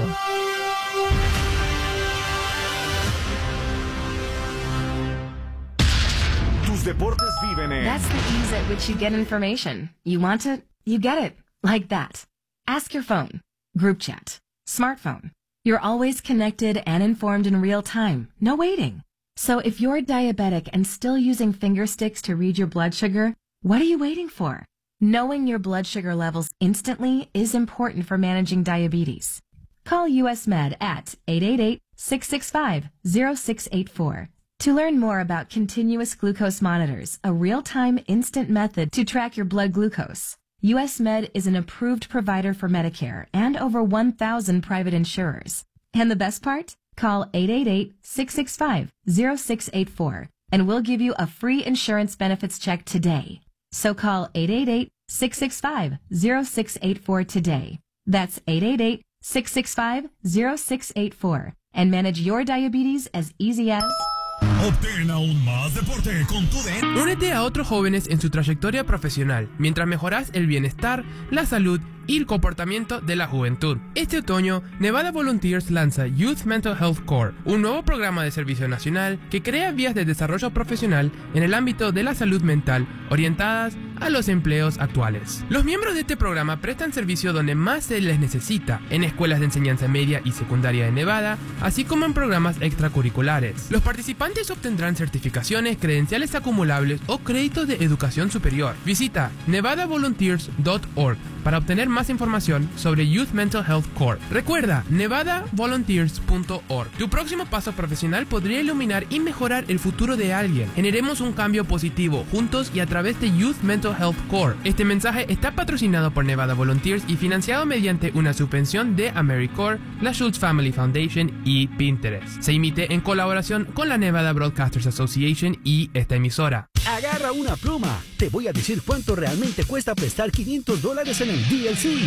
Tus deportes viven en... That's the ease at which you get information. You want it, you get it. Like that. Ask your phone. Group chat. Smartphone. You're always connected and informed in real time. No waiting. So if you're diabetic and still using finger sticks to read your blood sugar, what are you waiting for? Knowing your blood sugar levels instantly is important for managing diabetes. Call U S Med at eight eight eight, six six five, zero six eight four. To learn more about continuous glucose monitors, a real-time instant method to track your blood glucose, U S Med is an approved provider for Medicare and over one thousand private insurers. And the best part? Call eight eight eight, six six five, zero six eight four and we'll give you a free insurance benefits check today. So call eight eight eight, six six five, zero six eight four today. That's eight eight eight, six six five, zero six eight four and manage your diabetes as easy as... Obtén aún más deporte con Tu D N. Únete a otros jóvenes en su trayectoria profesional mientras mejoras el bienestar, la salud y el comportamiento de la juventud. Este otoño, Nevada Volunteers lanza Youth Mental Health Core, un nuevo programa de servicio nacional que crea vías de desarrollo profesional en el ámbito de la salud mental orientadas a los empleos actuales. Los miembros de este programa prestan servicio donde más se les necesita, en escuelas de enseñanza media y secundaria de Nevada, así como en programas extracurriculares. Los participantes obtendrán certificaciones, credenciales acumulables o créditos de educación superior. Visita nevada volunteers punto org para obtener más información sobre Youth Mental Health Core. Recuerda, nevada volunteers punto org. Tu próximo paso profesional podría iluminar y mejorar el futuro de alguien. Generemos un cambio positivo juntos y a través de Youth Mental Health Core. Este mensaje está patrocinado por Nevada Volunteers y financiado mediante una subvención de AmeriCorps, la Schultz Family Foundation y Pinterest. Se emite en colaboración con la Nevada Broadcasters Association y esta emisora. Agarra una pluma. Te voy a decir cuánto realmente cuesta prestar quinientos dólares en el D L C.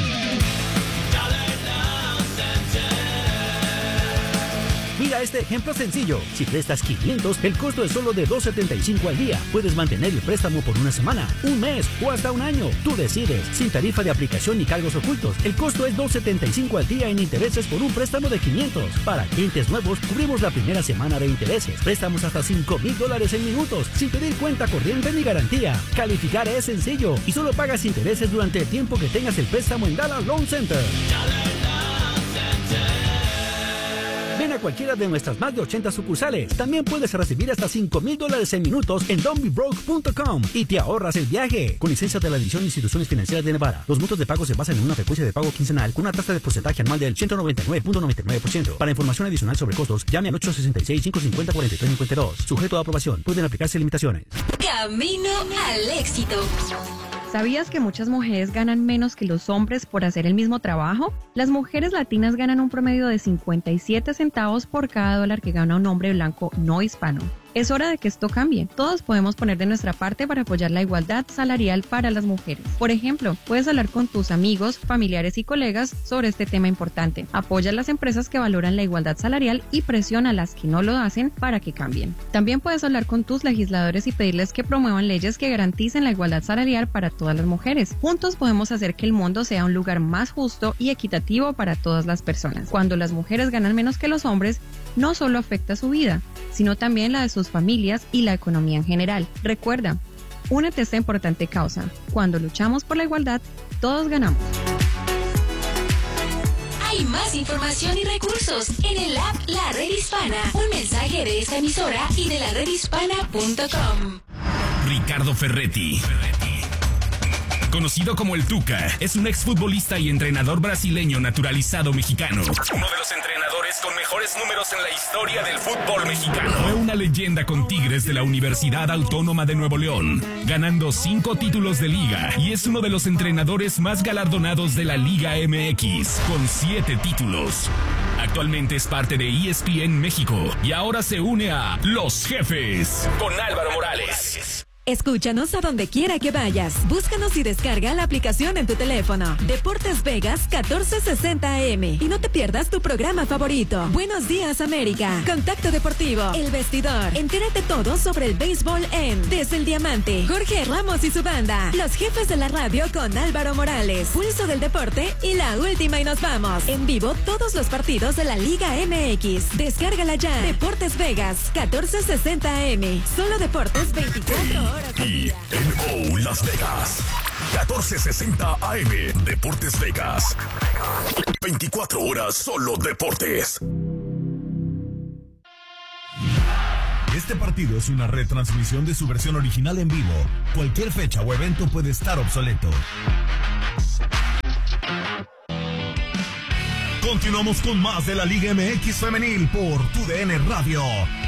Mira este ejemplo sencillo. Si prestas quinientos, el costo es solo de dos setenta y cinco al día. Puedes mantener el préstamo por una semana, un mes o hasta un año. Tú decides. Sin tarifa de aplicación ni cargos ocultos. El costo es dos setenta y cinco al día en intereses por un préstamo de quinientos. Para clientes nuevos, cubrimos la primera semana de intereses. Préstamos hasta cinco mil dólares en minutos, sin pedir cuenta corriente ni garantía. Calificar es sencillo y solo pagas intereses durante el tiempo que tengas el préstamo en Dallas Loan Center. Ven a cualquiera de nuestras más de ochenta sucursales. También puedes recibir hasta cinco mil dólares en minutos en don't be broke punto com y te ahorras el viaje. Con licencia de la División de Instituciones Financieras de Nevada. Los montos de pago se basan en una frecuencia de pago quincenal con una tasa de porcentaje anual del ciento noventa y nueve punto noventa y nueve por ciento. Para información adicional sobre costos, llame al ocho sesenta y seis, cinco cincuenta, cuarenta y tres cincuenta y dos. Sujeto a aprobación. Pueden aplicarse limitaciones. Camino al éxito. ¿Sabías que muchas mujeres ganan menos que los hombres por hacer el mismo trabajo? Las mujeres latinas ganan un promedio de cincuenta y siete centavos por cada dólar que gana un hombre blanco no hispano. Es hora de que esto cambie. Todos podemos poner de nuestra parte para apoyar la igualdad salarial para las mujeres. Por ejemplo, puedes hablar con tus amigos, familiares y colegas sobre este tema importante. Apoya a las empresas que valoran la igualdad salarial y presiona a las que no lo hacen para que cambien. También puedes hablar con tus legisladores y pedirles que promuevan leyes que garanticen la igualdad salarial para todas las mujeres. Juntos podemos hacer que el mundo sea un lugar más justo y equitativo para todas las personas. Cuando las mujeres ganan menos que los hombres, no solo afecta su vida, sino también la de sus familias y la economía en general. Recuerda, únete a esta importante causa. Cuando luchamos por la igualdad, todos ganamos. Hay más información y recursos en el app La Red Hispana. Un mensaje de esta emisora y de la red hispana punto com. Ricardo Ferretti, conocido como el Tuca, es un exfutbolista y entrenador brasileño naturalizado mexicano. Uno de los entrenadores con mejores números en la historia del fútbol mexicano. Fue una leyenda con Tigres de la Universidad Autónoma de Nuevo León, ganando cinco títulos de liga, y es uno de los entrenadores más galardonados de la Liga M X, con siete títulos. Actualmente es parte de E S P N México y ahora se une a Los Jefes con Álvaro Morales. Escúchanos a donde quiera que vayas. Búscanos y descarga la aplicación en tu teléfono. Deportes Vegas catorce sesenta A M. Y no te pierdas tu programa favorito. Buenos días, América. Contacto Deportivo. El Vestidor. Entérate todo sobre el béisbol en Desde el Diamante. Jorge Ramos y su banda. Los jefes de la radio con Álvaro Morales. Pulso del deporte y la última y nos vamos. En vivo todos los partidos de la Liga M X. Descárgala ya. Deportes Vegas catorce sesenta A M. Solo deportes veinticuatro horas al Y día. en O Las Vegas. catorce sesenta A M. Deportes Vegas. veinticuatro horas solo deportes. Este partido es una retransmisión de su versión original en vivo. Cualquier fecha o evento puede estar obsoleto. Continuamos con más de la Liga M X Femenil por Tu D N Radio.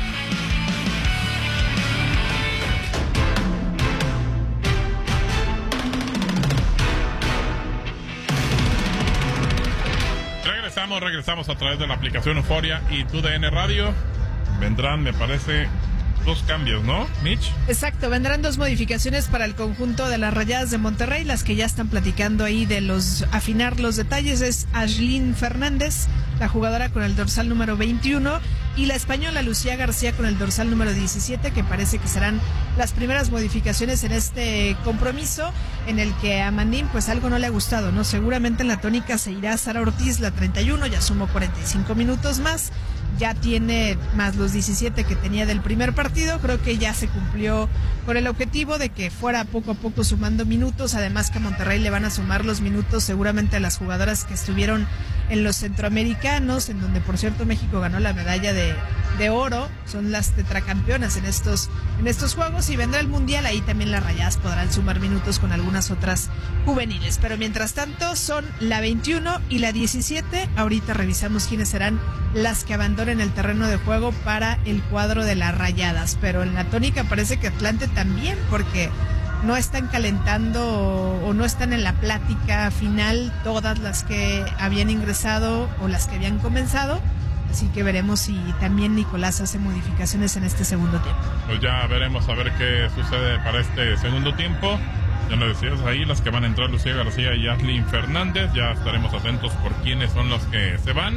Regresamos, regresamos a través de la aplicación Euforia y Tu D N Radio. Vendrán, me parece, dos cambios, ¿no, Mitch? Exacto, vendrán dos modificaciones para el conjunto de las Rayadas de Monterrey. Las que ya están platicando ahí de los afinar los detalles es Ashlyn Fernández, la jugadora con el dorsal número veintiuno, y la española Lucía García con el dorsal número diecisiete, que parece que serán las primeras modificaciones en este compromiso, en el que a Mandín pues algo no le ha gustado, ¿no? Seguramente en la tónica se irá Sara Ortiz, la treinta y uno, ya sumó cuarenta y cinco minutos más, ya tiene más los diecisiete que tenía del primer partido. Creo que ya se cumplió con el objetivo de que fuera poco a poco sumando minutos, además que a Monterrey le van a sumar los minutos seguramente a las jugadoras que estuvieron en los centroamericanos, en donde por cierto México ganó la medalla de, de oro, son las tetracampeonas en estos, en estos juegos, y vendrá el mundial, ahí también las Rayadas podrán sumar minutos con algunas otras juveniles, pero mientras tanto son la veintiuno y la diecisiete. Ahorita revisamos quiénes serán las que abandonen el terreno de juego para el cuadro de las Rayadas, pero en la tónica parece que Atlante también, porque no están calentando o, o no están en la plática final todas las que habían ingresado o las que habían comenzado, así que veremos si también Nicolás hace modificaciones en este segundo tiempo. Pues ya veremos a ver qué sucede para este segundo tiempo. Ya lo decías ahí, las que van a entrar Lucía García y Ashlyn Fernández, ya estaremos atentos por quiénes son los que se van.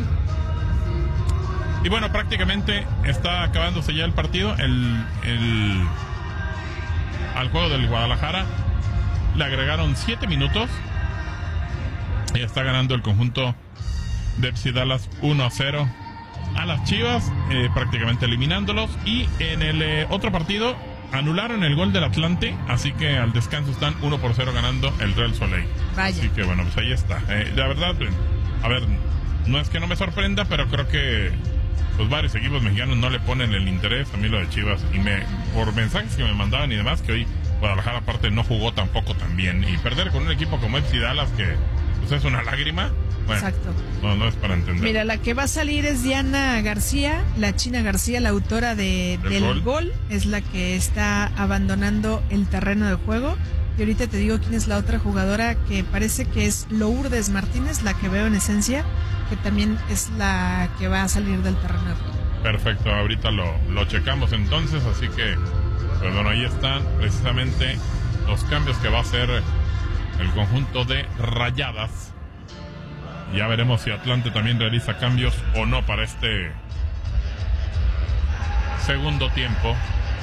Y bueno, prácticamente está acabándose ya el partido. El, el, al juego del Guadalajara le agregaron siete minutos y está ganando el conjunto de F C Dallas uno a cero a las Chivas, eh, prácticamente eliminándolos. Y en el eh, otro partido anularon el gol del Atlante, así que al descanso están uno por cero ganando el Real Soleil. Vaya. Así que bueno, pues ahí está. Eh, la verdad, a ver, no es que no me sorprenda, pero creo que pues varios equipos mexicanos no le ponen el interés a mí lo de Chivas, y me por mensajes que me mandaban y demás, que hoy Guadalajara aparte no jugó tampoco tan bien, y perder con un equipo como F C Dallas, que pues es una lágrima. Bueno, exacto. No, no es para entender. Mira, la que va a salir es Diana García, la China García, la autora de, del gol. gol, es la que está abandonando el terreno de juego. Y ahorita te digo quién es la otra jugadora, que parece que es Lourdes Martínez, la que veo en esencia, que también es la que va a salir del terreno de juego. Perfecto, ahorita lo, lo checamos entonces, así que, pues bueno, ahí están precisamente los cambios que va a hacer el conjunto de Rayadas. Ya veremos si Atlante también realiza cambios o no para este segundo tiempo.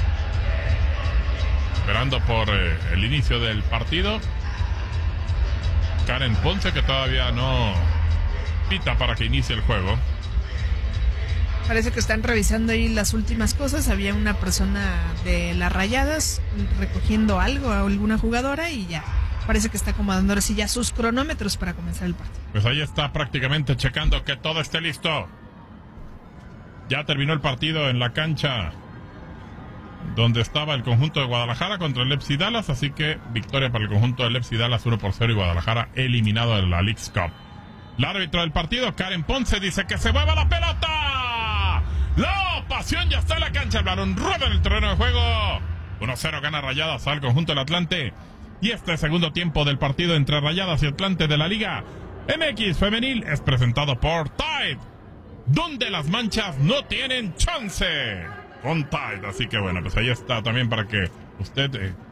Esperando por eh, el inicio del partido. Karen Ponce, que todavía no pita para que inicie el juego. Parece que están revisando ahí las últimas cosas. Había una persona de las Rayadas recogiendo algo a alguna jugadora y ya parece que está acomodando así ya sus cronómetros para comenzar el partido. Pues ahí está prácticamente checando que todo esté listo. Ya terminó el partido en la cancha donde estaba el conjunto de Guadalajara contra el F C Dallas, así que victoria para el conjunto del F C Dallas uno por cero y Guadalajara eliminado de la Leagues Cup. El árbitro del partido, Karen Ponce, dice que se mueva la pelota. La pasión ya está en la cancha, el balón rueda en el terreno de juego. uno cero gana Rayadas al conjunto del Atlante. Y este segundo tiempo del partido entre Rayadas y Atlante de la Liga M X Femenil es presentado por Tide, donde las manchas no tienen chance con Tide. Así que bueno, pues ahí está también para que usted eh,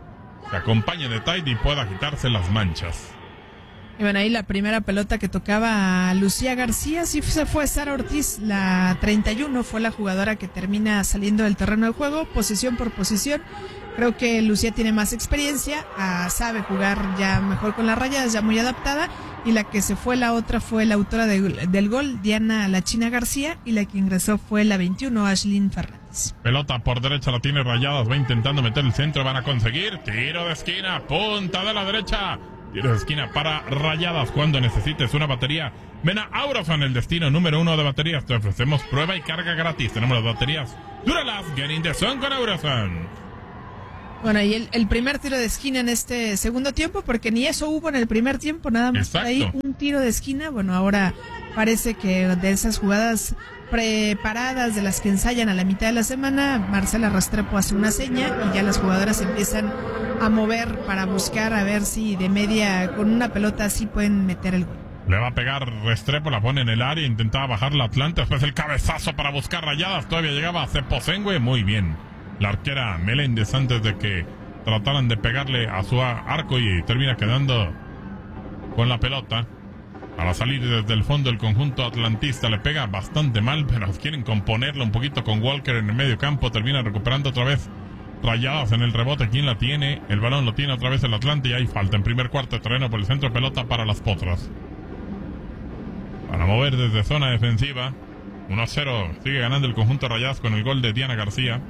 se acompañe de Tide y pueda quitarse las manchas. Y bueno, ahí la primera pelota que tocaba a Lucía García, sí se fue Sara Ortiz, la treinta y uno, fue la jugadora que termina saliendo del terreno de juego, posición por posición. Creo que Lucía tiene más experiencia, ah, sabe jugar ya mejor con las Rayadas, ya muy adaptada. Y la que se fue, la otra, fue la autora de, del gol, Diana La China García, y la que ingresó fue la veintiuno, Ashlyn Fernández. Pelota por derecha, la tiene Rayadas, va intentando meter el centro, van a conseguir, tiro de esquina, punta de la derecha. Tiro de esquina para Rayadas. Cuando necesites una batería, ven a Aurason, el destino número uno de baterías. Te ofrecemos prueba y carga gratis. Tenemos las baterías Duralast, Get in the Zone con Aurason. Bueno, y el, el primer tiro de esquina en este segundo tiempo, porque ni eso hubo en el primer tiempo, nada más por ahí un tiro de esquina. Bueno, ahora parece que de esas jugadas preparadas de las que ensayan a la mitad de la semana, Marcela Restrepo hace una seña y ya las jugadoras empiezan a mover para buscar a ver si de media con una pelota así pueden meter el gol. Le va a pegar Restrepo, la pone en el área, intentaba bajar la Atlanta, después el cabezazo para buscar Rayadas, todavía llegaba a Ceposengue, muy bien. La arquera Meléndez antes de que trataran de pegarle a su arco y termina quedando con la pelota. Para salir desde el fondo el conjunto atlantista le pega bastante mal, pero quieren componerlo un poquito con Walker en el medio campo, termina recuperando otra vez Rayadas en el rebote. ¿Quién la tiene? El balón lo tiene otra vez el Atlante y hay falta en primer cuarto de terreno por el centro de pelota para las Potras. Para mover desde zona defensiva, uno a cero, sigue ganando el conjunto Rayadas con el gol de Diana García.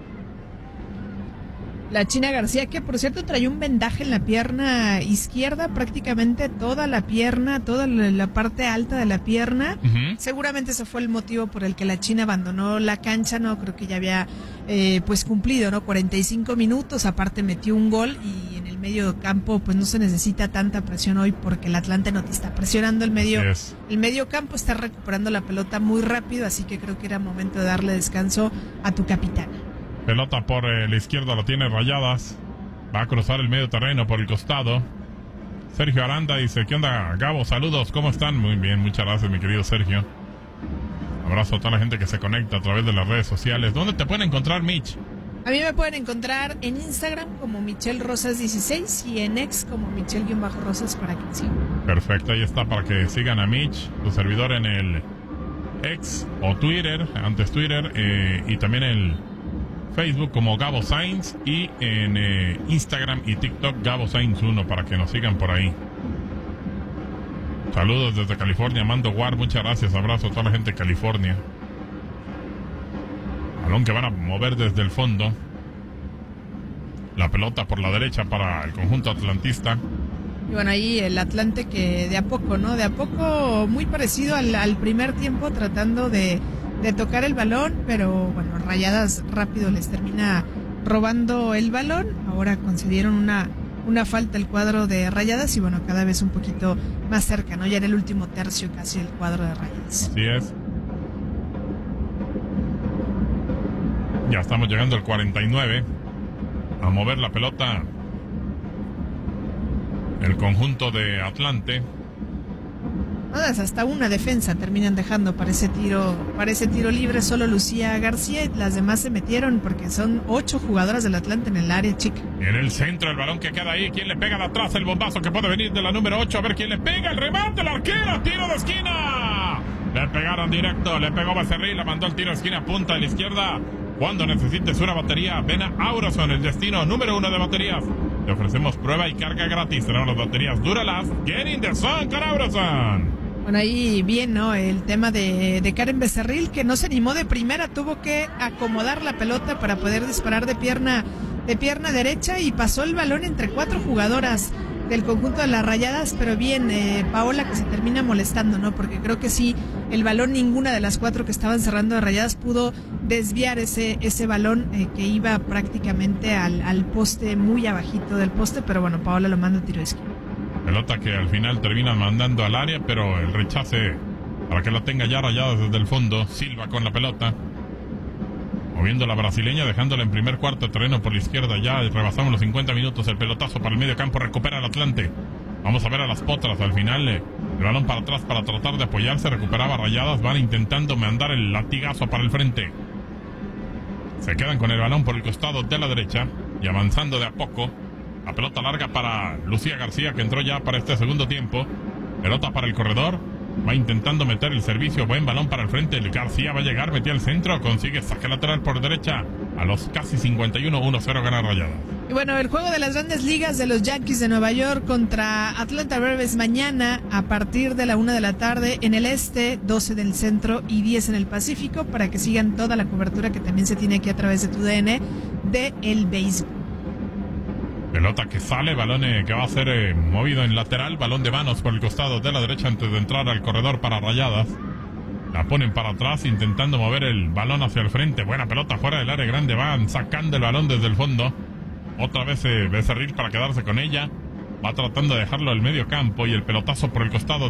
La China García, que por cierto traía un vendaje en la pierna izquierda, prácticamente toda la pierna, toda la parte alta de la pierna. Uh-huh. Seguramente ese fue el motivo por el que la China abandonó la cancha, no creo que ya había eh, pues cumplido, ¿no? cuarenta y cinco minutos, aparte metió un gol y en el medio campo pues no se necesita tanta presión hoy porque el Atlante no te está presionando el medio, yes. el medio campo está recuperando la pelota muy rápido, así que creo que era momento de darle descanso a tu capitana. Pelota por eh, la izquierda, la tiene Rayadas. Va a cruzar el medio terreno por el costado. Sergio Aranda dice, ¿qué onda, Gabo? Saludos, ¿cómo están? Muy bien, muchas gracias, mi querido Sergio. Abrazo a toda la gente que se conecta a través de las redes sociales. ¿Dónde te pueden encontrar, Mitch? A mí me pueden encontrar en Instagram como Michelle Rosas dieciséis y en X como Michelle-Rosas para que me sigan. Perfecto, ahí está para que sigan a Mitch, tu servidor en el X o Twitter, antes Twitter, eh, y también el Facebook como Gabo Sainz y en eh, Instagram y TikTok Gabo Sainz uno para que nos sigan por ahí. Saludos desde California, Mando Ward, muchas gracias, abrazo a toda la gente de California. Balón que van a mover desde el fondo. La pelota por la derecha para el conjunto atlantista. Y bueno, ahí el Atlante que de a poco, ¿no? De a poco muy parecido al, al primer tiempo, tratando de de tocar el balón, pero bueno, Rayadas rápido les termina robando el balón. Ahora concedieron una, una falta el cuadro de Rayadas y bueno, cada vez un poquito más cerca, ¿no? Ya en el último tercio casi el cuadro de Rayadas. Así es. Ya estamos llegando al cuarenta y nueve. A mover la pelota el conjunto de Atlante. Hasta una defensa terminan dejando para ese tiro, para ese tiro libre, solo Lucía García y las demás se metieron porque son ocho jugadoras del Atlante en el área chica. En el centro el balón que queda ahí, ¿quién le pega de atrás? El bombazo que puede venir de la número ocho, a ver quién le pega, el remate, la arquera, tiro de esquina. Le pegaron directo, le pegó Becerril, la mandó el tiro de esquina, punta a la izquierda. Cuando necesites una batería, ven a Aurason, el destino número uno de baterías. Le ofrecemos prueba y carga gratis. Tenemos las baterías Duralast, Get in the Zone con Aurason. Bueno, ahí bien, ¿no? El tema de, de Karen Becerril, que no se animó de primera, tuvo que acomodar la pelota para poder disparar de pierna, de pierna derecha y pasó el balón entre cuatro jugadoras del conjunto de las Rayadas, pero bien, eh, Paola que se termina molestando, ¿no? Porque creo que sí, el balón, ninguna de las cuatro que estaban cerrando de Rayadas pudo desviar ese, ese balón eh, que iba prácticamente al, al poste, muy abajito del poste, pero bueno, Paola lo manda a tiro de esquina. Pelota que al final terminan mandando al área, pero el rechace para que la tenga ya Rayadas desde el fondo. Silva con la pelota, moviendo la brasileña, dejándola en primer cuarto de terreno por la izquierda. Ya rebasamos los cincuenta minutos, el pelotazo para el medio campo, recupera el Atlante. Vamos a ver a las Potras al final, eh, el balón para atrás para tratar de apoyarse, recuperaba Rayadas, van intentando mandar el latigazo para el frente. Se quedan con el balón por el costado de la derecha y avanzando de a poco La pelota larga para Lucía García, que entró ya para este segundo tiempo. Pelota para el corredor. Va intentando meter el servicio. Buen balón para el frente. El García va a llegar, metió el centro. Consigue saque lateral por derecha. A los casi cincuenta y uno, uno cero gana Rayadas. Y bueno, el juego de las grandes ligas de los Yankees de Nueva York contra Atlanta Braves mañana a partir de la una de la tarde en el este, doce del centro y diez en el Pacífico, para que sigan toda la cobertura que también se tiene aquí a través de tu D N de el béisbol. Pelota que sale, balón eh, que va a ser eh, movido en lateral, balón de manos por el costado de la derecha antes de entrar al corredor para Rayadas. La ponen para atrás intentando mover el balón hacia el frente. Buena pelota fuera del área grande, van sacando el balón desde el fondo. Otra vez eh, Becerril para quedarse con ella. Va tratando de dejarlo al medio campo y el pelotazo por el costado